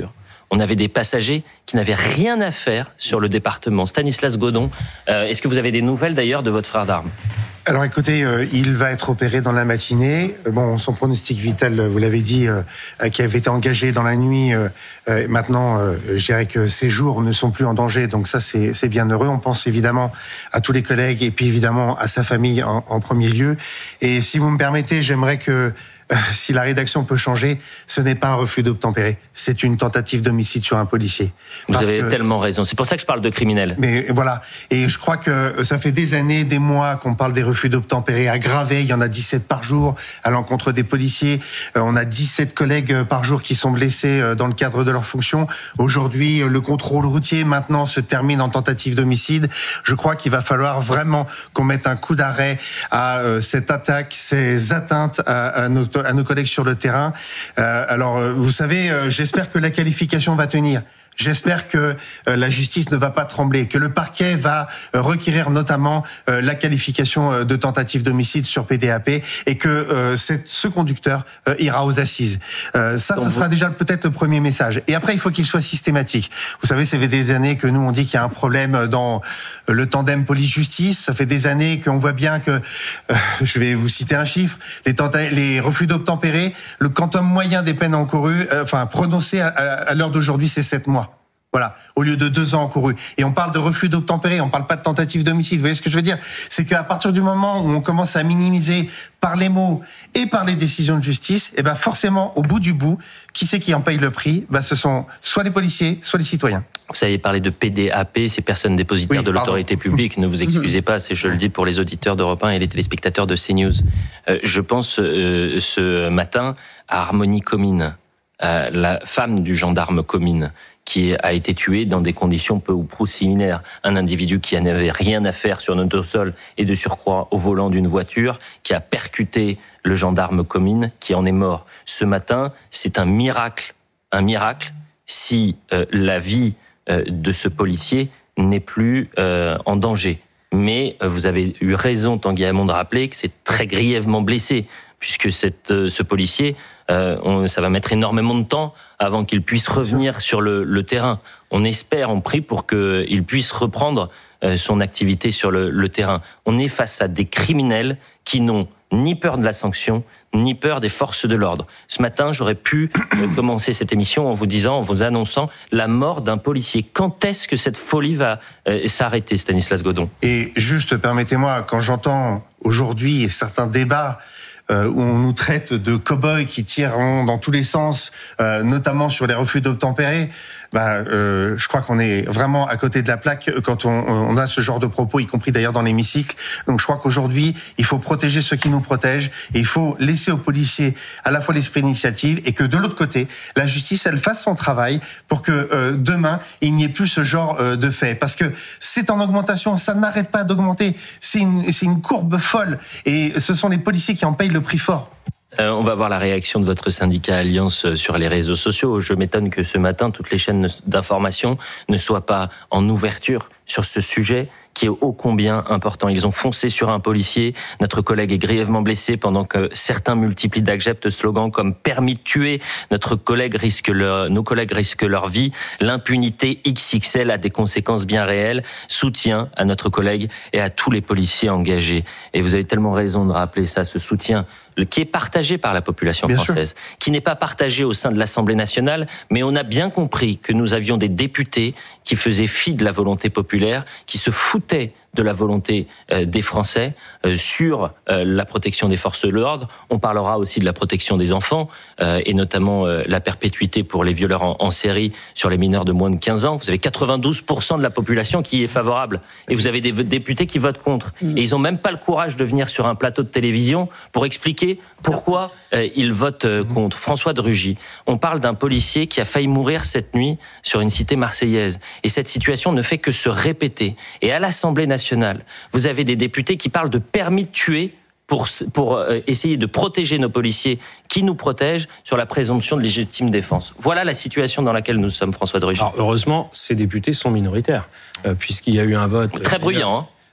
on avait des passagers qui n'avaient rien à faire sur le département. Stanislas Godon, euh, est-ce que vous avez des nouvelles d'ailleurs de votre frère d'armes ? Alors écoutez, euh, il va être opéré dans la matinée. Bon, son pronostic vital, vous l'avez dit, euh, qui avait été engagé dans la nuit. Euh, euh, maintenant, euh, je dirais que ses jours ne sont plus en danger. Donc ça, c'est, c'est bien heureux. On pense évidemment à tous les collègues et puis évidemment à sa famille en, en premier lieu. Et si vous me permettez, j'aimerais que euh, si la rédaction peut changer, ce n'est pas un refus d'obtempérer, c'est une tentative d'homicide sur un policier. Vous Parce avez que... tellement raison. C'est pour ça que je parle de criminel. Mais voilà. Et je crois que ça fait des années, des mois qu'on parle des refus d'obtempérer aggravés. Il y en a dix-sept par jour à l'encontre des policiers. Euh, on a dix-sept collègues par jour qui sont blessés dans le cadre de leur fonction. Aujourd'hui, le contrôle routier maintenant se termine en tentative d'homicide. Je crois qu'il va falloir vraiment qu'on mette un coup d'arrêt à euh, cette attaque, ces atteintes à, à nos à nos collègues sur le terrain. Euh, alors, vous savez, euh, j'espère que la qualification va tenir. J'espère que euh, la justice ne va pas trembler, que le parquet va euh, requérir notamment euh, la qualification euh, de tentative d'homicide sur P D A P et que euh, cette, ce conducteur euh, ira aux assises. Euh, ça, ce sera déjà peut-être le premier message. Et après, il faut qu'il soit systématique. Vous savez, ça fait des années que nous, on dit qu'il y a un problème dans le tandem police-justice. Ça fait des années qu'on voit bien que, euh, je vais vous citer un chiffre, les, tenta- les refus d'obtempérer, le quantum moyen des peines encourues, euh, enfin prononcées à, à, à l'heure d'aujourd'hui, c'est sept mois. Voilà, au lieu de deux ans encourus. Et on parle de refus d'obtempérer, on parle pas de tentative d'homicide. Vous voyez ce que je veux dire ? C'est qu'à partir du moment où on commence à minimiser par les mots et par les décisions de justice, eh ben forcément, au bout du bout, qui c'est qui en paye le prix ? Ben ce sont soit les policiers, soit les citoyens. Vous avez parlé de P D A P, ces personnes dépositaires oui, de l'autorité pardon. publique. Ne vous excusez pas, c'est, je le dis pour les auditeurs d'Europe un et les téléspectateurs de CNews. Euh, je pense euh, ce matin à Harmonie Comines, euh, la femme du gendarme Comines, qui a été tué dans des conditions peu ou prou similaires. Un individu qui n'avait rien à faire sur notre sol et de surcroît au volant d'une voiture, qui a percuté le gendarme Comines, qui en est mort. Ce matin, c'est un miracle, un miracle si euh, la vie euh, de ce policier n'est plus euh, en danger. Mais euh, vous avez eu raison, Tanguy Hamon, de rappeler que c'est très grièvement blessé, puisque cette, euh, ce policier, euh, on, ça va mettre énormément de temps avant qu'il puisse revenir sur le, le terrain. On espère, on prie pour qu'il puisse reprendre euh, son activité sur le, le terrain. On est face à des criminels qui n'ont ni peur de la sanction, ni peur des forces de l'ordre. Ce matin, j'aurais pu euh, commencer cette émission en vous disant, en vous annonçant la mort d'un policier. Quand est-ce que cette folie va euh, s'arrêter, Stanislas Godon ? Et juste, permettez-moi, quand j'entends aujourd'hui certains débats Euh, où on nous traite de cow-boys qui tirent dans tous les sens, euh, notamment sur les refus d'obtempérer, bah, euh, je crois qu'on est vraiment à côté de la plaque quand on, on a ce genre de propos, y compris d'ailleurs dans l'hémicycle. Donc je crois qu'aujourd'hui, il faut protéger ceux qui nous protègent et il faut laisser aux policiers à la fois l'esprit d'initiative et que de l'autre côté, la justice, elle fasse son travail pour que euh, demain, il n'y ait plus ce genre euh, de fait. Parce que c'est en augmentation, ça n'arrête pas d'augmenter. C'est une, c'est une courbe folle et ce sont les policiers qui en payent le prix fort. Euh, on va voir la réaction de votre syndicat Alliance sur les réseaux sociaux. Je m'étonne que ce matin, toutes les chaînes d'information ne soient pas en ouverture sur ce sujet qui est ô combien important. Ils ont foncé sur un policier. Notre collègue est grièvement blessé pendant que certains multiplient d'accepts slogans comme « permis de tuer ». Notre collègue risque leur, nos collègues risquent leur vie. L'impunité X X L a des conséquences bien réelles. Soutien à notre collègue et à tous les policiers engagés. Et vous avez tellement raison de rappeler ça, ce soutien qui est partagé par la population bien française, sûr. Qui n'est pas partagé au sein de l'Assemblée nationale, mais on a bien compris que nous avions des députés qui faisaient fi de la volonté populaire, qui se foutaient de la volonté euh, des Français euh, sur euh, la protection des forces de l'ordre. On parlera aussi de la protection des enfants euh, et notamment euh, la perpétuité pour les violeurs en, en série sur les mineurs de moins de quinze ans. Vous avez quatre-vingt-douze pour cent de la population qui est favorable et vous avez des députés qui votent contre. Mmh. Et ils n'ont même pas le courage de venir sur un plateau de télévision pour expliquer pourquoi euh, ils votent euh, contre. François de Rugy, on parle d'un policier qui a failli mourir cette nuit sur une cité marseillaise. Et cette situation ne fait que se répéter. Et à l'Assemblée nationale, vous avez des députés qui parlent de permis de tuer pour, pour euh, essayer de protéger nos policiers qui nous protègent sur la présomption de légitime défense. Voilà la situation dans laquelle nous sommes, François de Rugy. Alors, heureusement, ces députés sont minoritaires, euh, puisqu'il y a eu un vote... Très bruyant, hein.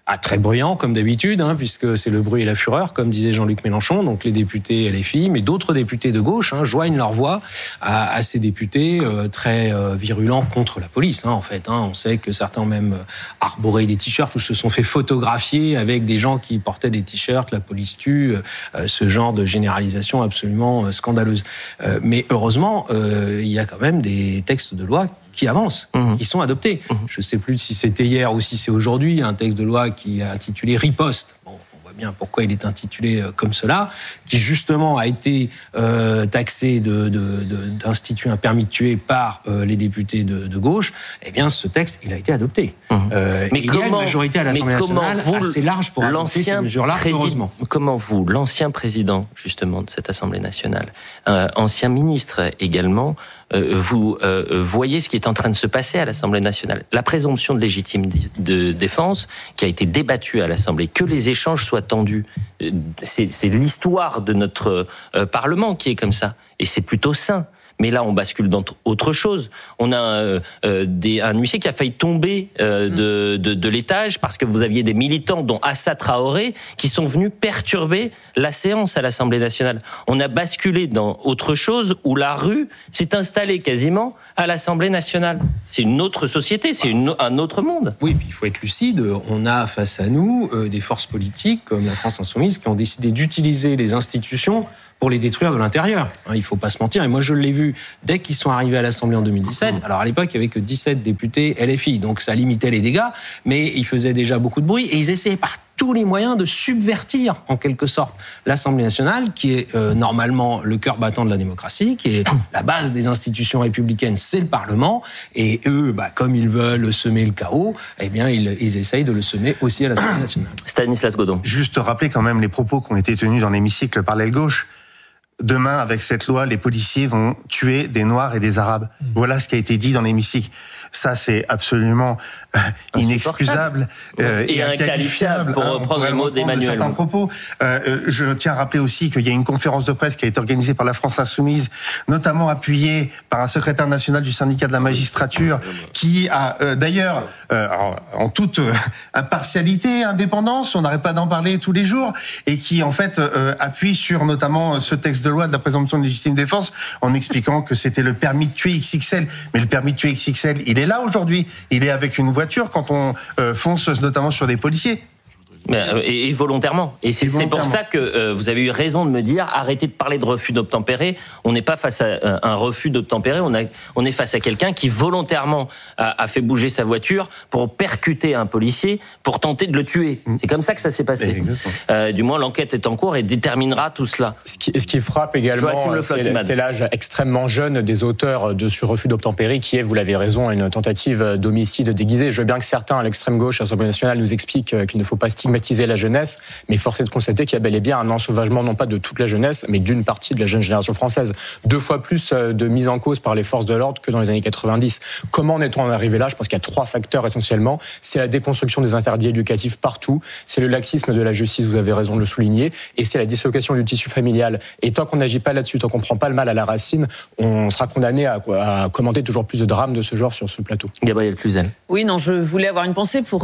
Ah, très bruyant, comme d'habitude, hein, puisque c'est le bruit et la fureur, comme disait Jean-Luc Mélenchon. Donc les députés L F I, mais d'autres députés de gauche hein, joignent leur voix à, à ces députés euh, très euh, virulents contre la police. Hein, en fait, hein. On sait que certains ont même arboré des t-shirts ou se sont fait photographier avec des gens qui portaient des t-shirts, la police tue, euh, ce genre de généralisation absolument euh, scandaleuse. Euh, mais heureusement, euh, il y a quand même des textes de loi qui avancent, mmh. qui sont adoptés. Mmh. Je ne sais plus si c'était hier ou si c'est aujourd'hui, un texte de loi qui est intitulé Riposte. Bon, on voit bien pourquoi il est intitulé comme cela, qui justement a été euh, taxé de, de, de, d'instituer un permis de tuer par euh, les députés de, de gauche. Eh bien, ce texte, il a été adopté. Mmh. Euh, mais il comment, y a une majorité à l'Assemblée nationale vous, assez large pour adopter ces mesures-là, président, heureusement. Comment vous, l'ancien président, justement, de cette Assemblée nationale, euh, ancien ministre également, Euh, vous euh, voyez ce qui est en train de se passer à l'Assemblée nationale. La présomption de légitime de défense qui a été débattue à l'Assemblée, que les échanges soient tendus, c'est, c'est l'histoire de notre euh, Parlement qui est comme ça. Et c'est plutôt sain. Mais là, on bascule dans autre chose. On a euh, des, un huissier qui a failli tomber euh, de, de, de l'étage parce que vous aviez des militants, dont Assa Traoré, qui sont venus perturber la séance à l'Assemblée nationale. On a basculé dans autre chose où la rue s'est installée quasiment à l'Assemblée nationale. C'est une autre société, c'est une, un autre monde. Oui, puis il faut être lucide. On a face à nous euh, des forces politiques comme la France Insoumise qui ont décidé d'utiliser les institutions pour les détruire de l'intérieur. Il ne faut pas se mentir. Et moi, je l'ai vu dès qu'ils sont arrivés à l'Assemblée en deux mille dix-sept. Alors, à l'époque, il n'y avait que dix-sept députés L F I. Donc, ça limitait les dégâts. Mais ils faisaient déjà beaucoup de bruit. Et ils essayaient par tous les moyens de subvertir, en quelque sorte, l'Assemblée nationale, qui est euh, normalement le cœur battant de la démocratie, qui est la base des institutions républicaines, c'est le Parlement. Et eux, bah, comme ils veulent semer le chaos, eh bien, ils, ils essayent de le semer aussi à l'Assemblée nationale. Stanislas Godon. Juste rappeler quand même les propos qui ont été tenus dans l'hémicycle par l'aile gauche. Demain, avec cette loi, les policiers vont tuer des Noirs et des Arabes. Mmh. Voilà ce qui a été dit dans l'hémicycle. Ça, c'est absolument euh, inexcusable euh, et, et inqualifiable, pour reprendre hein, le mot d'Emmanuel. De certains propos. Euh, je tiens à rappeler aussi qu'il y a une conférence de presse qui a été organisée par la France Insoumise, notamment appuyée par un secrétaire national du syndicat de la magistrature, qui a euh, d'ailleurs, euh, en toute euh, impartialité, indépendance, on n'arrête pas d'en parler tous les jours, et qui en fait euh, appuie sur notamment ce texte de loi de la présomption de légitime défense, en expliquant que c'était le permis de tuer X X L. Mais le permis de tuer X X L, il est là aujourd'hui. Il est avec une voiture quand on euh, fonce notamment sur des policiers. Et, et volontairement. Et c'est, et volontairement. C'est pour ça que euh, vous avez eu raison de me dire arrêtez de parler de refus d'obtempérer. On n'est pas face à euh, un refus d'obtempérer, on, a, on est face à quelqu'un qui volontairement a, a fait bouger sa voiture pour percuter un policier, pour tenter de le tuer. Mmh. C'est comme ça que ça s'est passé. Euh, du moins, l'enquête est en cours et déterminera tout cela. Ce qui, ce qui frappe également, c'est, c'est l'âge extrêmement jeune des auteurs de ce refus d'obtempérer, qui est, vous l'avez raison, une tentative d'homicide déguisé. Je veux bien que certains à l'extrême gauche, à l'Assemblée nationale, nous expliquent qu'il ne faut pas stigmatiser la jeunesse, mais force est de constater qu'il y a bel et bien un ensauvagement non pas de toute la jeunesse, mais d'une partie de la jeune génération française. Deux fois plus de mise en cause par les forces de l'ordre que dans les années quatre-vingt-dix. Comment en est-on arrivé là ? Je pense qu'il y a trois facteurs essentiellement. C'est la déconstruction des interdits éducatifs partout, c'est le laxisme de la justice, vous avez raison de le souligner, et c'est la dislocation du tissu familial. Et tant qu'on n'agit pas là-dessus, tant qu'on ne prend pas le mal à la racine, on sera condamné à, à commenter toujours plus de drames de ce genre sur ce plateau. Gabrielle Cluzel. Oui, non, je voulais avoir une pensée pour,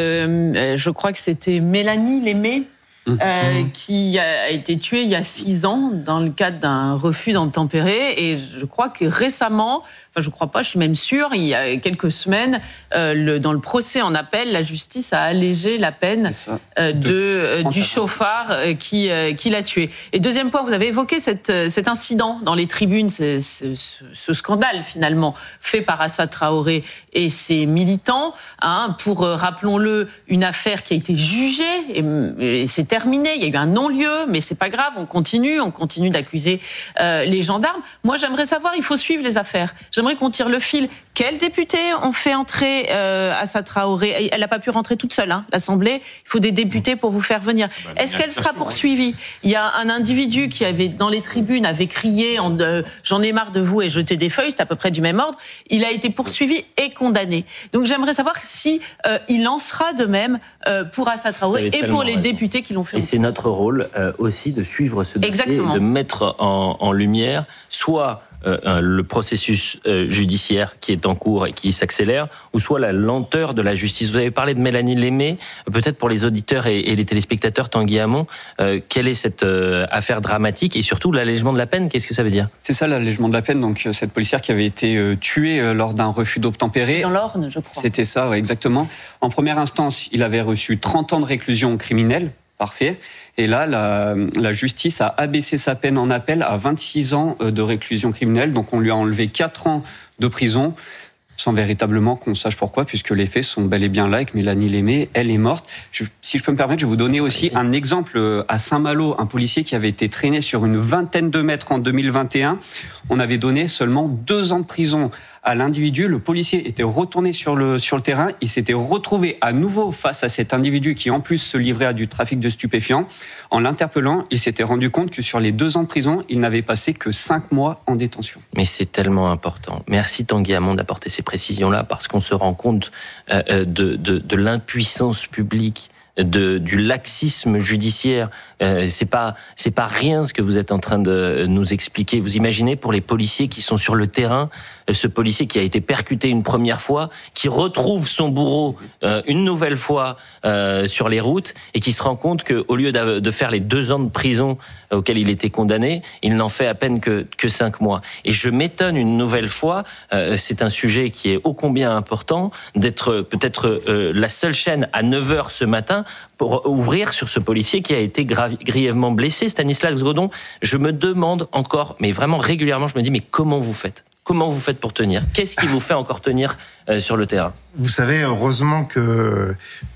euh, je crois que c'était Mélanie Lémé, euh, mmh. qui a été tuée il y a six ans dans le cadre d'un refus d'obtempérer. Et je crois que récemment, enfin je crois pas, je suis même sûre, il y a quelques semaines, euh, le, dans le procès en appel, la justice a allégé la peine euh, de, euh, du chauffard euh, qui, euh, qui l'a tué. Et deuxième point, vous avez évoqué cette, cet incident dans les tribunes, ce, ce, ce scandale finalement fait par Assa Traoré et ses militants, hein, pour, euh, rappelons-le, une affaire qui a été jugée et, et c'est terminé, il y a eu un non-lieu, mais c'est pas grave, on continue, on continue d'accuser euh, les gendarmes. Moi, j'aimerais savoir, il faut suivre les affaires. J'aimerais qu'on tire le fil. Quels députés ont fait entrer euh, Assa Traoré ? Elle n'a pas pu rentrer toute seule, hein, l'Assemblée. Il faut des députés pour vous faire venir. Est-ce qu'elle sera poursuivie ? Il y a un individu qui avait, dans les tribunes, avait crié en, euh, « J'en ai marre de vous » et jeté des feuilles, c'est à peu près du même ordre. Il a été poursuivi et condamné. Donc j'aimerais savoir si euh, il en sera de même euh, pour Assa Traoré et pour les raison. députés qui l'ont fait. Et c'est notre rôle euh, aussi de suivre ce dossier, de mettre en, en lumière soit euh, le processus euh, judiciaire qui est en cours et qui s'accélère, ou soit la lenteur de la justice. Vous avez parlé de Mélanie Lémé, peut-être pour les auditeurs et, et les téléspectateurs, Tanguy Hamon, euh, quelle est cette euh, affaire dramatique et surtout l'allègement de la peine, qu'est-ce que ça veut dire ? C'est ça, l'allègement de la peine. Donc cette policière qui avait été euh, tuée euh, lors d'un refus d'obtempérer. Dans l'Orne, je crois. C'était ça, ouais, exactement. En première instance, il avait reçu trente ans de réclusion criminelle. Parfait. Et là, la, la justice a abaissé sa peine en appel à vingt-six ans de réclusion criminelle. Donc, on lui a enlevé quatre ans de prison, sans véritablement qu'on sache pourquoi, puisque les faits sont bel et bien là, avec Mélanie Lémé, elle est morte. Je, si je peux me permettre, je vais vous donner aussi un exemple à Saint-Malo, un policier qui avait été traîné sur une vingtaine de mètres en deux mille vingt et un. On avait donné seulement deux ans de prison à l'individu. Le policier était retourné sur le, sur le terrain. Il s'était retrouvé à nouveau face à cet individu qui, en plus, se livrait à du trafic de stupéfiants. En l'interpellant, il s'était rendu compte que sur les deux ans de prison, il n'avait passé que cinq mois en détention. Mais c'est tellement important. Merci Tanguy Hamon d'apporter ces précisions-là, parce qu'on se rend compte euh, de, de, de l'impuissance publique, de, du laxisme judiciaire. Euh, c'est pas, c'est pas rien ce que vous êtes en train de nous expliquer. Vous imaginez pour les policiers qui sont sur le terrain, ce policier qui a été percuté une première fois, qui retrouve son bourreau euh, une nouvelle fois euh, sur les routes et qui se rend compte qu'au lieu de, de faire les deux ans de prison auxquels il était condamné, il n'en fait à peine que, que cinq mois. Et je m'étonne une nouvelle fois, euh, c'est un sujet qui est ô combien important, d'être peut-être euh, la seule chaîne à neuf heures ce matin pour ouvrir sur ce policier qui a été grave, grièvement blessé. Stanislas Godon, je me demande encore, mais vraiment régulièrement, je me dis, mais comment vous faites ? Comment vous faites pour tenir ? Qu'est-ce qui vous fait encore tenir euh, sur le terrain ? Vous savez, heureusement que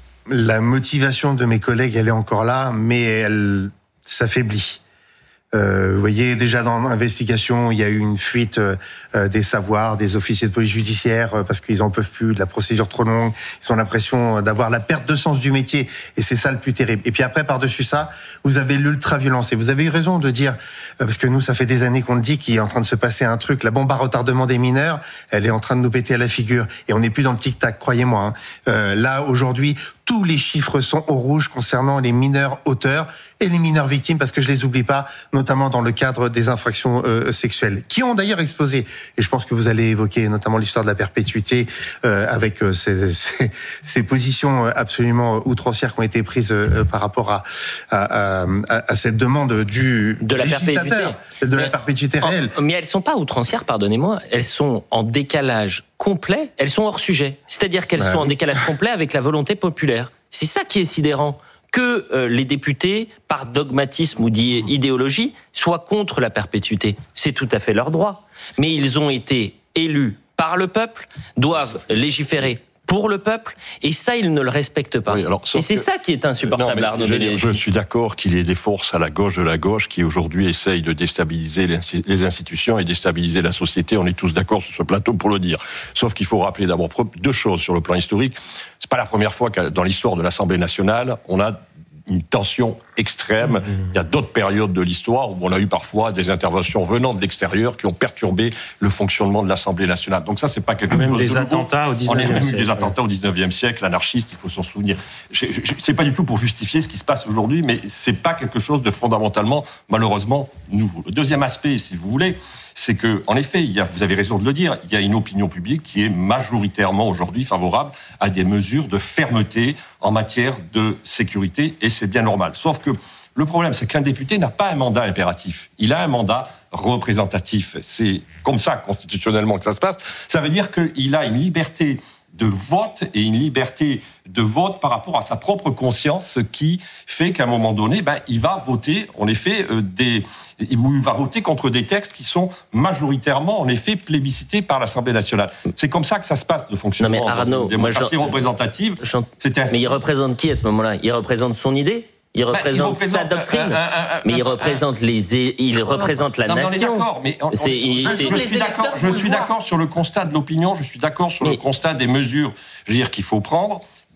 la motivation de mes collègues, elle est encore là, mais elle s'affaiblit. Euh, vous voyez, déjà dans l'investigation, il y a eu une fuite euh, des savoirs des officiers de police judiciaire euh, parce qu'ils en peuvent plus, de la procédure trop longue. Ils ont l'impression d'avoir la perte de sens du métier, et c'est ça le plus terrible. Et puis après, par-dessus ça, vous avez l'ultra-violence. Et vous avez eu raison de dire, euh, parce que nous, ça fait des années qu'on le dit, qu'il est en train de se passer un truc. La bombe à retardement des mineurs, elle est en train de nous péter à la figure. Et on n'est plus dans le tic-tac, croyez-moi. Hein. Euh, là, aujourd'hui, tous les chiffres sont au rouge concernant les mineurs auteurs et les mineurs victimes, parce que je les oublie pas, notamment dans le cadre des infractions euh, sexuelles, qui ont d'ailleurs explosé. Et je pense que vous allez évoquer notamment l'histoire de la perpétuité, euh, avec euh, ces, ces, ces positions absolument outrancières qui ont été prises euh, par rapport à, à, à, à cette demande du de la perpétuité, de la perpétuité réelle. En, mais elles sont pas outrancières, pardonnez-moi, elles sont en décalage complet, elles sont hors sujet. C'est-à-dire qu'elles bah, sont oui. en décalage complet avec la volonté populaire. C'est ça qui est sidérant. Que euh, les députés, par dogmatisme ou idéologie, soient contre la perpétuité. C'est tout à fait leur droit. Mais ils ont été élus par le peuple, doivent légiférer pour le peuple, et ça, ils ne le respectent pas. Oui, alors, et c'est que... ça qui est insupportable, non, Arnaud je, je suis d'accord qu'il y ait des forces à la gauche de la gauche qui, aujourd'hui, essayent de déstabiliser les institutions et déstabiliser la société. On est tous d'accord sur ce plateau pour le dire. Sauf qu'il faut rappeler d'abord deux choses sur le plan historique. C'est pas la première fois que dans l'histoire de l'Assemblée nationale, on a une tension extrême. Mmh. Il y a d'autres périodes de l'histoire où on a eu parfois des interventions venant de l'extérieur qui ont perturbé le fonctionnement de l'Assemblée nationale. Donc ça, c'est pas quelque même chose des de attentats au dix-neuvième siècle. Des attentats au dix-neuvième siècle, anarchistes, il faut s'en souvenir. Je, je, c'est pas du tout pour justifier ce qui se passe aujourd'hui, mais c'est pas quelque chose de fondamentalement, malheureusement, nouveau. Le deuxième aspect, si vous voulez, c'est que, en effet, il y a, vous avez raison de le dire, il y a une opinion publique qui est majoritairement aujourd'hui favorable à des mesures de fermeté en matière de sécurité, et c'est bien normal. Sauf que le problème, c'est qu'un député n'a pas un mandat impératif. Il a un mandat représentatif. C'est comme ça, constitutionnellement, que ça se passe. Ça veut dire qu'il a une liberté de vote et une liberté de vote par rapport à sa propre conscience, ce qui fait qu'à un moment donné, ben, il va voter, en effet, euh, des, il va voter contre des textes qui sont majoritairement, en effet, plébiscités par l'Assemblée nationale. C'est comme ça que ça se passe, le fonctionnement non mais Arnaud, de la démocratie moi, représentative. C'est ainsi. Mais il représente qui à ce moment-là ? Il représente son idée ? Il représente, bah, il représente sa doctrine, un, un, un, mais il représente un, les, il représente la non, nation. On est d'accord, mais on, c'est, on, c'est, je, je suis d'accord. Je suis d'accord sur le constat de l'opinion. Je suis d'accord sur mais, le constat des mesures, je veux dire, qu'il faut prendre.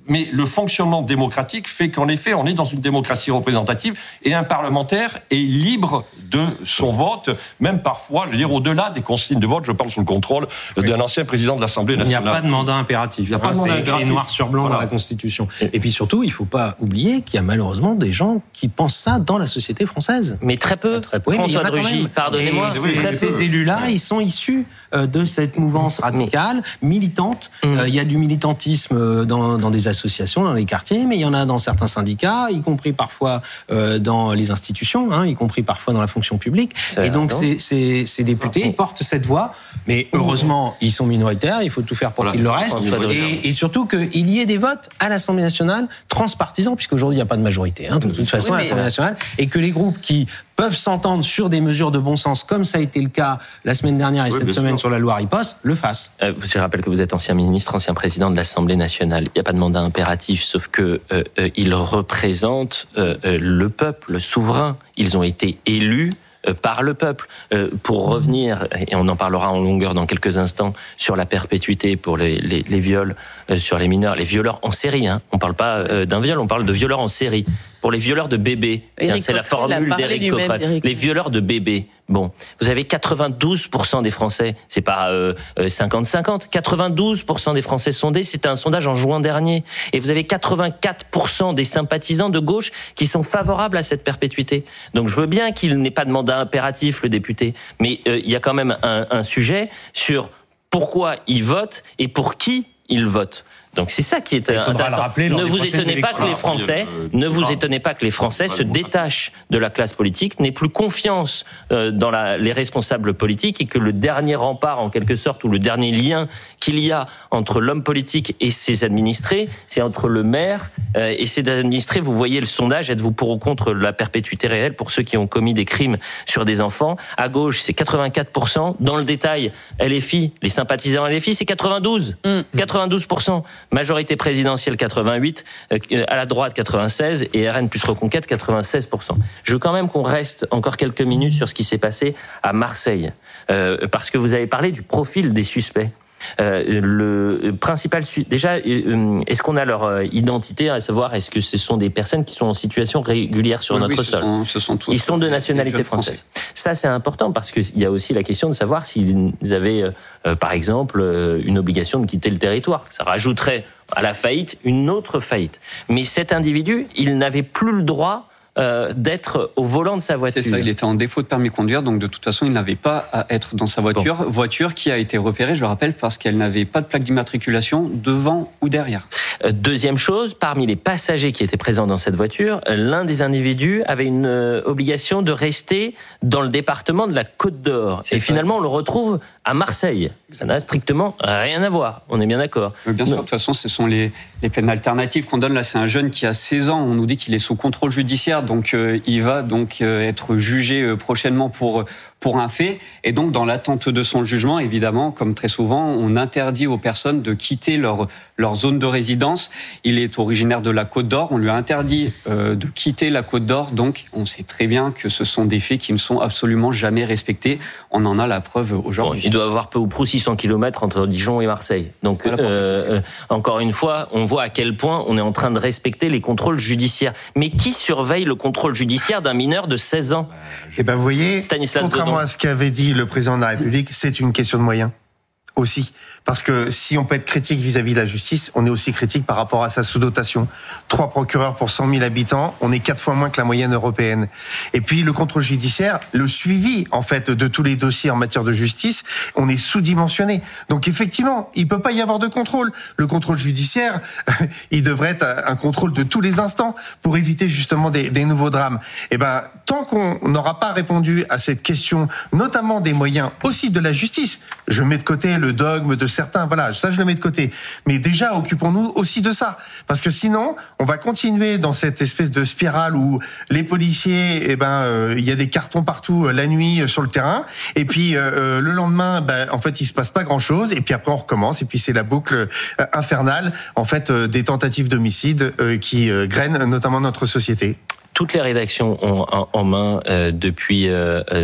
mais le fonctionnement démocratique fait qu'en effet, on est dans une démocratie représentative et un parlementaire est libre de son vote, même parfois, je veux dire, au-delà des consignes de vote. Je parle sous le contrôle oui. d'un ancien président de l'Assemblée nationale. Il n'y a pas de mandat impératif. Il n'y a pas de mandat impératif. C'est écrit noir sur blanc voilà. dans la Constitution. Et puis surtout, il ne faut pas oublier qu'il y a malheureusement des gens qui pensent ça dans la société française. Mais très peu. Très peu. Oui, François Drugy, pardonnez-moi. Et ces, ces élus-là, ils sont issus de cette mouvance radicale, militante. Mmh. Euh, il y a du militantisme dans, dans des associations, dans les quartiers, mais il y en a dans certains syndicats, y compris parfois euh, dans les institutions, hein, y compris parfois dans la fonction publique. C'est et donc ces, ces, ces députés, ils portent cette voix, mais heureusement, ils sont minoritaires, il faut tout faire pour voilà, qu'ils le restent. Et, et surtout qu'il y ait des votes à l'Assemblée nationale transpartisans, puisqu'aujourd'hui, il n'y a pas de majorité, hein, de toute façon, oui, à l'Assemblée nationale, et que les groupes qui peuvent s'entendre sur des mesures de bon sens, comme ça a été le cas la semaine dernière et oui, cette semaine sûr. sur la loi riposte, le fassent. Euh, je rappelle que vous êtes ancien ministre, ancien président de l'Assemblée nationale. Il n'y a pas de mandat impératif, sauf que euh, euh, ils représentent euh, euh, le peuple souverain. Ils ont été élus par le peuple. Euh, pour revenir, et on en parlera en longueur dans quelques instants, sur la perpétuité pour les, les, les viols euh, sur les mineurs, les violeurs en série, hein. On ne parle pas euh, d'un viol, on parle de violeurs en série. Pour les violeurs de bébés, tiens, c'est la formule d'Éric Coquerel. Les violeurs de bébés. Bon, vous avez quatre-vingt-douze pour cent des Français, c'est pas euh, cinquante cinquante, quatre-vingt-douze pour cent des Français sondés, c'était un sondage en juin dernier. Et vous avez quatre-vingt-quatre pour cent des sympathisants de gauche qui sont favorables à cette perpétuité. Donc je veux bien qu'il n'ait pas de mandat impératif, le député, mais euh, il y a quand même un, un sujet sur pourquoi il vote et pour qui il vote. Donc c'est ça qui est intéressant. Ne vous étonnez pas que les Français, ne vous étonnez pas que les Français se détachent de la classe politique, n'aient plus confiance dans la, les responsables politiques et que le dernier rempart, en quelque sorte, ou le dernier lien qu'il y a entre l'homme politique et ses administrés, c'est entre le maire et ses administrés. Vous voyez le sondage, êtes-vous pour ou contre la perpétuité réelle pour ceux qui ont commis des crimes sur des enfants? À gauche, c'est quatre-vingt-quatre pour cent. Dans le détail, L F I, les sympathisants L F I, c'est quatre-vingt-douze. Mmh. quatre-vingt-douze pour cent. Majorité présidentielle quatre-vingt-huit, euh, à la droite quatre-vingt-seize et R N plus Reconquête quatre-vingt-seize pour cent. Je veux quand même qu'on reste encore quelques minutes sur ce qui s'est passé à Marseille, euh, parce que vous avez parlé du profil des suspects. Euh, le principal déjà, euh, est-ce qu'on a leur euh, identité, à savoir est-ce que ce sont des personnes qui sont en situation régulière sur oui, notre oui, sol? Ce sont, ce sont tous Ils sont de nationalité française. Ça, c'est important parce qu'il y a aussi la question de savoir s'ils avaient, euh, par exemple, euh, une obligation de quitter le territoire. Ça rajouterait à la faillite une autre faillite. Mais cet individu, il n'avait plus le droit Euh, d'être au volant de sa voiture. C'est ça, il était en défaut de permis de conduire, donc de toute façon, il n'avait pas à être dans sa voiture. Bon. Voiture qui a été repérée, je le rappelle, parce qu'elle n'avait pas de plaque d'immatriculation devant ou derrière. Euh, deuxième chose, parmi les passagers qui étaient présents dans cette voiture, l'un des individus avait une euh, obligation de rester dans le département de la Côte d'Or. C'est Et ça. Finalement, on le retrouve à Marseille. Ça n'a strictement rien à voir, on est bien d'accord. Mais bien sûr, de toute façon, ce sont les, les peines alternatives qu'on donne. Là, c'est un jeune qui a seize ans, on nous dit qu'il est sous contrôle judiciaire, donc euh, il va donc euh, être jugé euh, prochainement pour, pour un fait. Et donc, dans l'attente de son jugement, évidemment, comme très souvent, on interdit aux personnes de quitter leur, leur zone de résidence. Il est originaire de la Côte d'Or, on lui a interdit euh, de quitter la Côte d'Or, donc on sait très bien que ce sont des faits qui ne sont absolument jamais respectés. On en a la preuve aujourd'hui. Bon, il doit avoir peu ou prou six cents kilomètres entre Dijon et Marseille. Donc, voilà euh, euh, encore une fois, on voit à quel point on est en train de respecter les contrôles judiciaires. Mais qui surveille le contrôle judiciaire d'un mineur de seize ans? Eh ben, vous voyez, Stanislas contrairement Dodon. à ce qu'avait dit le président de la République, c'est une question de moyens. Aussi. Parce que si on peut être critique vis-à-vis de la justice, on est aussi critique par rapport à sa sous-dotation. Trois procureurs pour cent mille habitants, on est quatre fois moins que la moyenne européenne. Et puis le contrôle judiciaire, le suivi en fait de tous les dossiers en matière de justice, on est sous-dimensionné. Donc effectivement, il peut pas y avoir de contrôle. Le contrôle judiciaire, il devrait être un contrôle de tous les instants pour éviter justement des, des nouveaux drames. Et ben tant qu'on n'aura pas répondu à cette question, notamment des moyens aussi de la justice, je mets de côté le le dogme de certains, voilà, ça je le mets de côté. Mais déjà, occupons-nous aussi de ça. Parce que sinon, on va continuer dans cette espèce de spirale où les policiers, eh ben, euh, il y a des cartons partout euh, la nuit euh, sur le terrain. Et puis, euh, le lendemain, ben, en fait, il se passe pas grand-chose. Et puis après, on recommence. Et puis, c'est la boucle euh, infernale, en fait, euh, des tentatives d'homicide euh, qui euh, grainent notamment notre société. Toutes les rédactions ont en, en main euh, depuis... Euh, euh,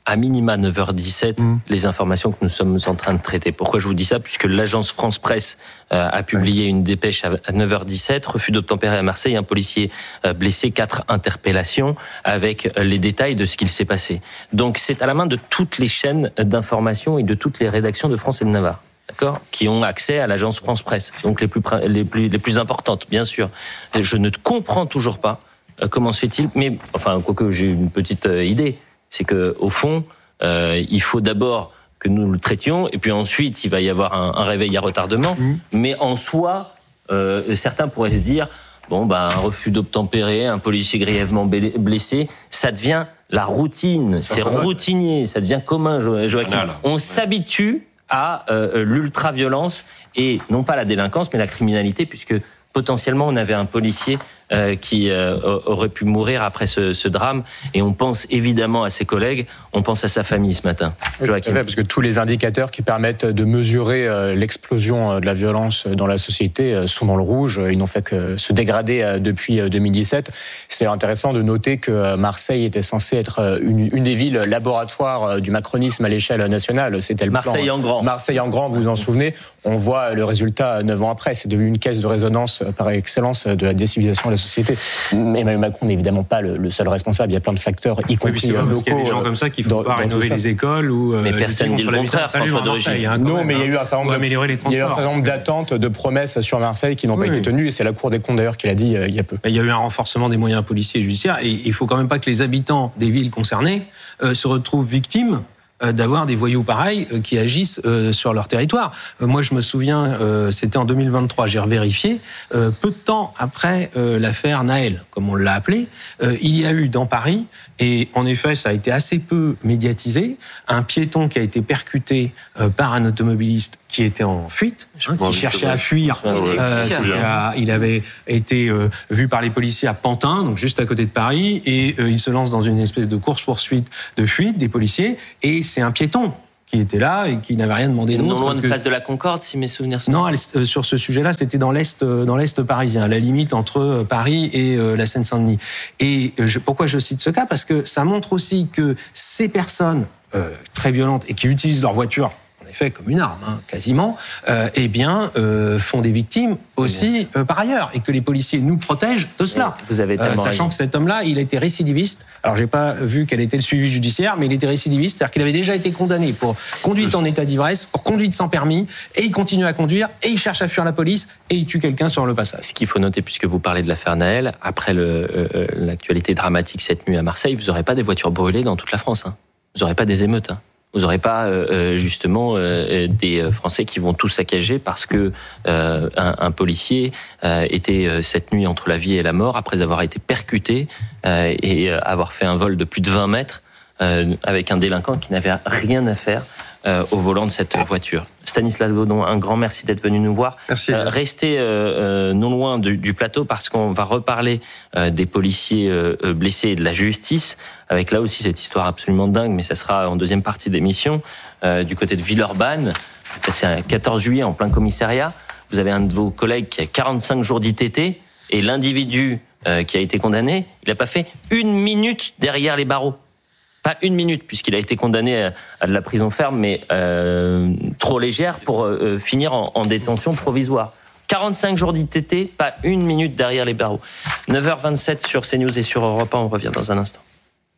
à minima neuf heures dix-sept, mmh. les informations que nous sommes en train de traiter. Pourquoi je vous dis ça ? Puisque l'agence France Presse euh, a publié ouais. une dépêche à neuf heures dix-sept, refus d'obtempérer à Marseille, un policier euh, blessé, quatre interpellations, avec les détails de ce qu'il s'est passé. Donc c'est à la main de toutes les chaînes d'information et de toutes les rédactions de France et de Navarre. D'accord, qui ont accès à l'agence France Presse, donc les plus, les plus, les plus importantes, bien sûr. Je ne comprends toujours pas euh, comment se fait-il, mais enfin, quoique j'ai une petite euh, idée, c'est que au fond, euh, il faut d'abord que nous le traitions, et puis ensuite, il va y avoir un, un réveil à retardement. Mmh. Mais en soi, euh, certains pourraient se dire, bon, bah, un refus d'obtempérer, un policier grièvement blessé, ça devient la routine, ça c'est routinier, ça devient commun, Joachim. On ouais. s'habitue à euh, l'ultra-violence et non pas la délinquance, mais la criminalité, puisque potentiellement on avait un policier euh, qui euh, aurait pu mourir après ce, ce drame. Et on pense évidemment à ses collègues, on pense à sa famille ce matin. Joachim. Oui, parce que tous les indicateurs qui permettent de mesurer euh, l'explosion de la violence dans la société euh, sont dans le rouge. Ils n'ont fait que se dégrader euh, depuis deux mille dix-sept. C'est intéressant de noter que Marseille était censée être une, une des villes laboratoires du macronisme à l'échelle nationale. C'était le Marseille plan, en grand. Marseille en grand, vous vous en souvenez. On voit le résultat neuf ans après. C'est devenu une caisse de résonance par excellence de la décivilisation de la société. Mais Emmanuel Macron n'est évidemment pas le, le seul responsable. Il y a plein de facteurs, y compris oui, locaux. Parce qu'il y a des gens comme ça qui font pas rénover les écoles ou mais personne ne dit le contraire. François de Rugy. Hein, non, mais il y a eu un certain nombre, améliorer les transports. Il y a eu un certain nombre d'attentes, de promesses sur Marseille qui n'ont oui, pas oui. été tenues. Et c'est la Cour des comptes d'ailleurs qui l'a dit euh, il y a peu. Il y a eu un renforcement des moyens policiers et judiciaires. Et il faut quand même pas que les habitants des villes concernées euh, se retrouvent victimes d'avoir des voyous pareils qui agissent sur leur territoire. Moi, je me souviens, c'était en deux mille vingt-trois, j'ai revérifié, peu de temps après l'affaire Naël, comme on l'a appelé, il y a eu dans Paris, et en effet, ça a été assez peu médiatisé, un piéton qui a été percuté par un automobiliste qui était en fuite, hein, qui cherchait à fuir. Euh, à, il avait été euh, vu par les policiers à Pantin, donc juste à côté de Paris, et euh, il se lance dans une espèce de course-poursuite de fuite des policiers, et c'est un piéton qui était là et qui n'avait rien demandé d'autre. Non loin de que... Place de la Concorde, si mes souvenirs sont... Non, euh, sur ce sujet-là, c'était dans l'Est, euh, dans l'Est parisien, à la limite entre euh, Paris et euh, la Seine-Saint-Denis. Et euh, je, pourquoi je cite ce cas ? Parce que ça montre aussi que ces personnes euh, très violentes et qui utilisent leur voiture en effet comme une arme, hein, quasiment, euh, eh bien, euh, font des victimes aussi euh, par ailleurs, et que les policiers nous protègent de cela. Vous avez tellement euh, sachant raison. Que cet homme-là, il a été récidiviste. Alors, j'ai pas vu quel était le suivi judiciaire, mais il était récidiviste, c'est-à-dire qu'il avait déjà été condamné pour conduite en état d'ivresse, pour conduite sans permis, et il continue à conduire, et il cherche à fuir la police, et il tue quelqu'un sur le passage. Ce qu'il faut noter, puisque vous parlez de l'affaire Naël, après le, euh, l'actualité dramatique cette nuit à Marseille, vous n'aurez pas des voitures brûlées dans toute la France. Hein. Vous n'aurez pas des émeutes. Hein. Vous n'aurez pas euh, justement euh, des Français qui vont tout saccager parce que euh, un, un policier euh, était euh, cette nuit entre la vie et la mort après avoir été percuté euh, et euh, avoir fait un vol de plus de vingt mètres euh, avec un délinquant qui n'avait rien à faire euh, au volant de cette voiture. Stanislas Godon, un grand merci d'être venu nous voir. Merci. Euh, restez euh, non loin du, du plateau parce qu'on va reparler euh, des policiers euh, blessés et de la justice, avec là aussi cette histoire absolument dingue, mais ça sera en deuxième partie d'émission, euh, du côté de Villeurbanne. C'est un quatorze juillet en plein commissariat. Vous avez un de vos collègues qui a quarante-cinq jours d'I T T et l'individu euh, qui a été condamné, il n'a pas fait une minute derrière les barreaux. Pas une minute, puisqu'il a été condamné à, à de la prison ferme, mais euh, trop légère pour euh, finir en, en détention provisoire. quarante-cinq jours d'I T T, pas une minute derrière les barreaux. neuf heures vingt-sept sur CNews et sur Europe un, on revient dans un instant.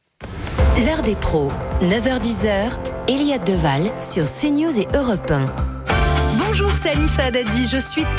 L'heure des pros, neuf heures dix, Eliade Deval sur CNews et Europe un. Bonjour, c'est Anissa Haddadi. Je suis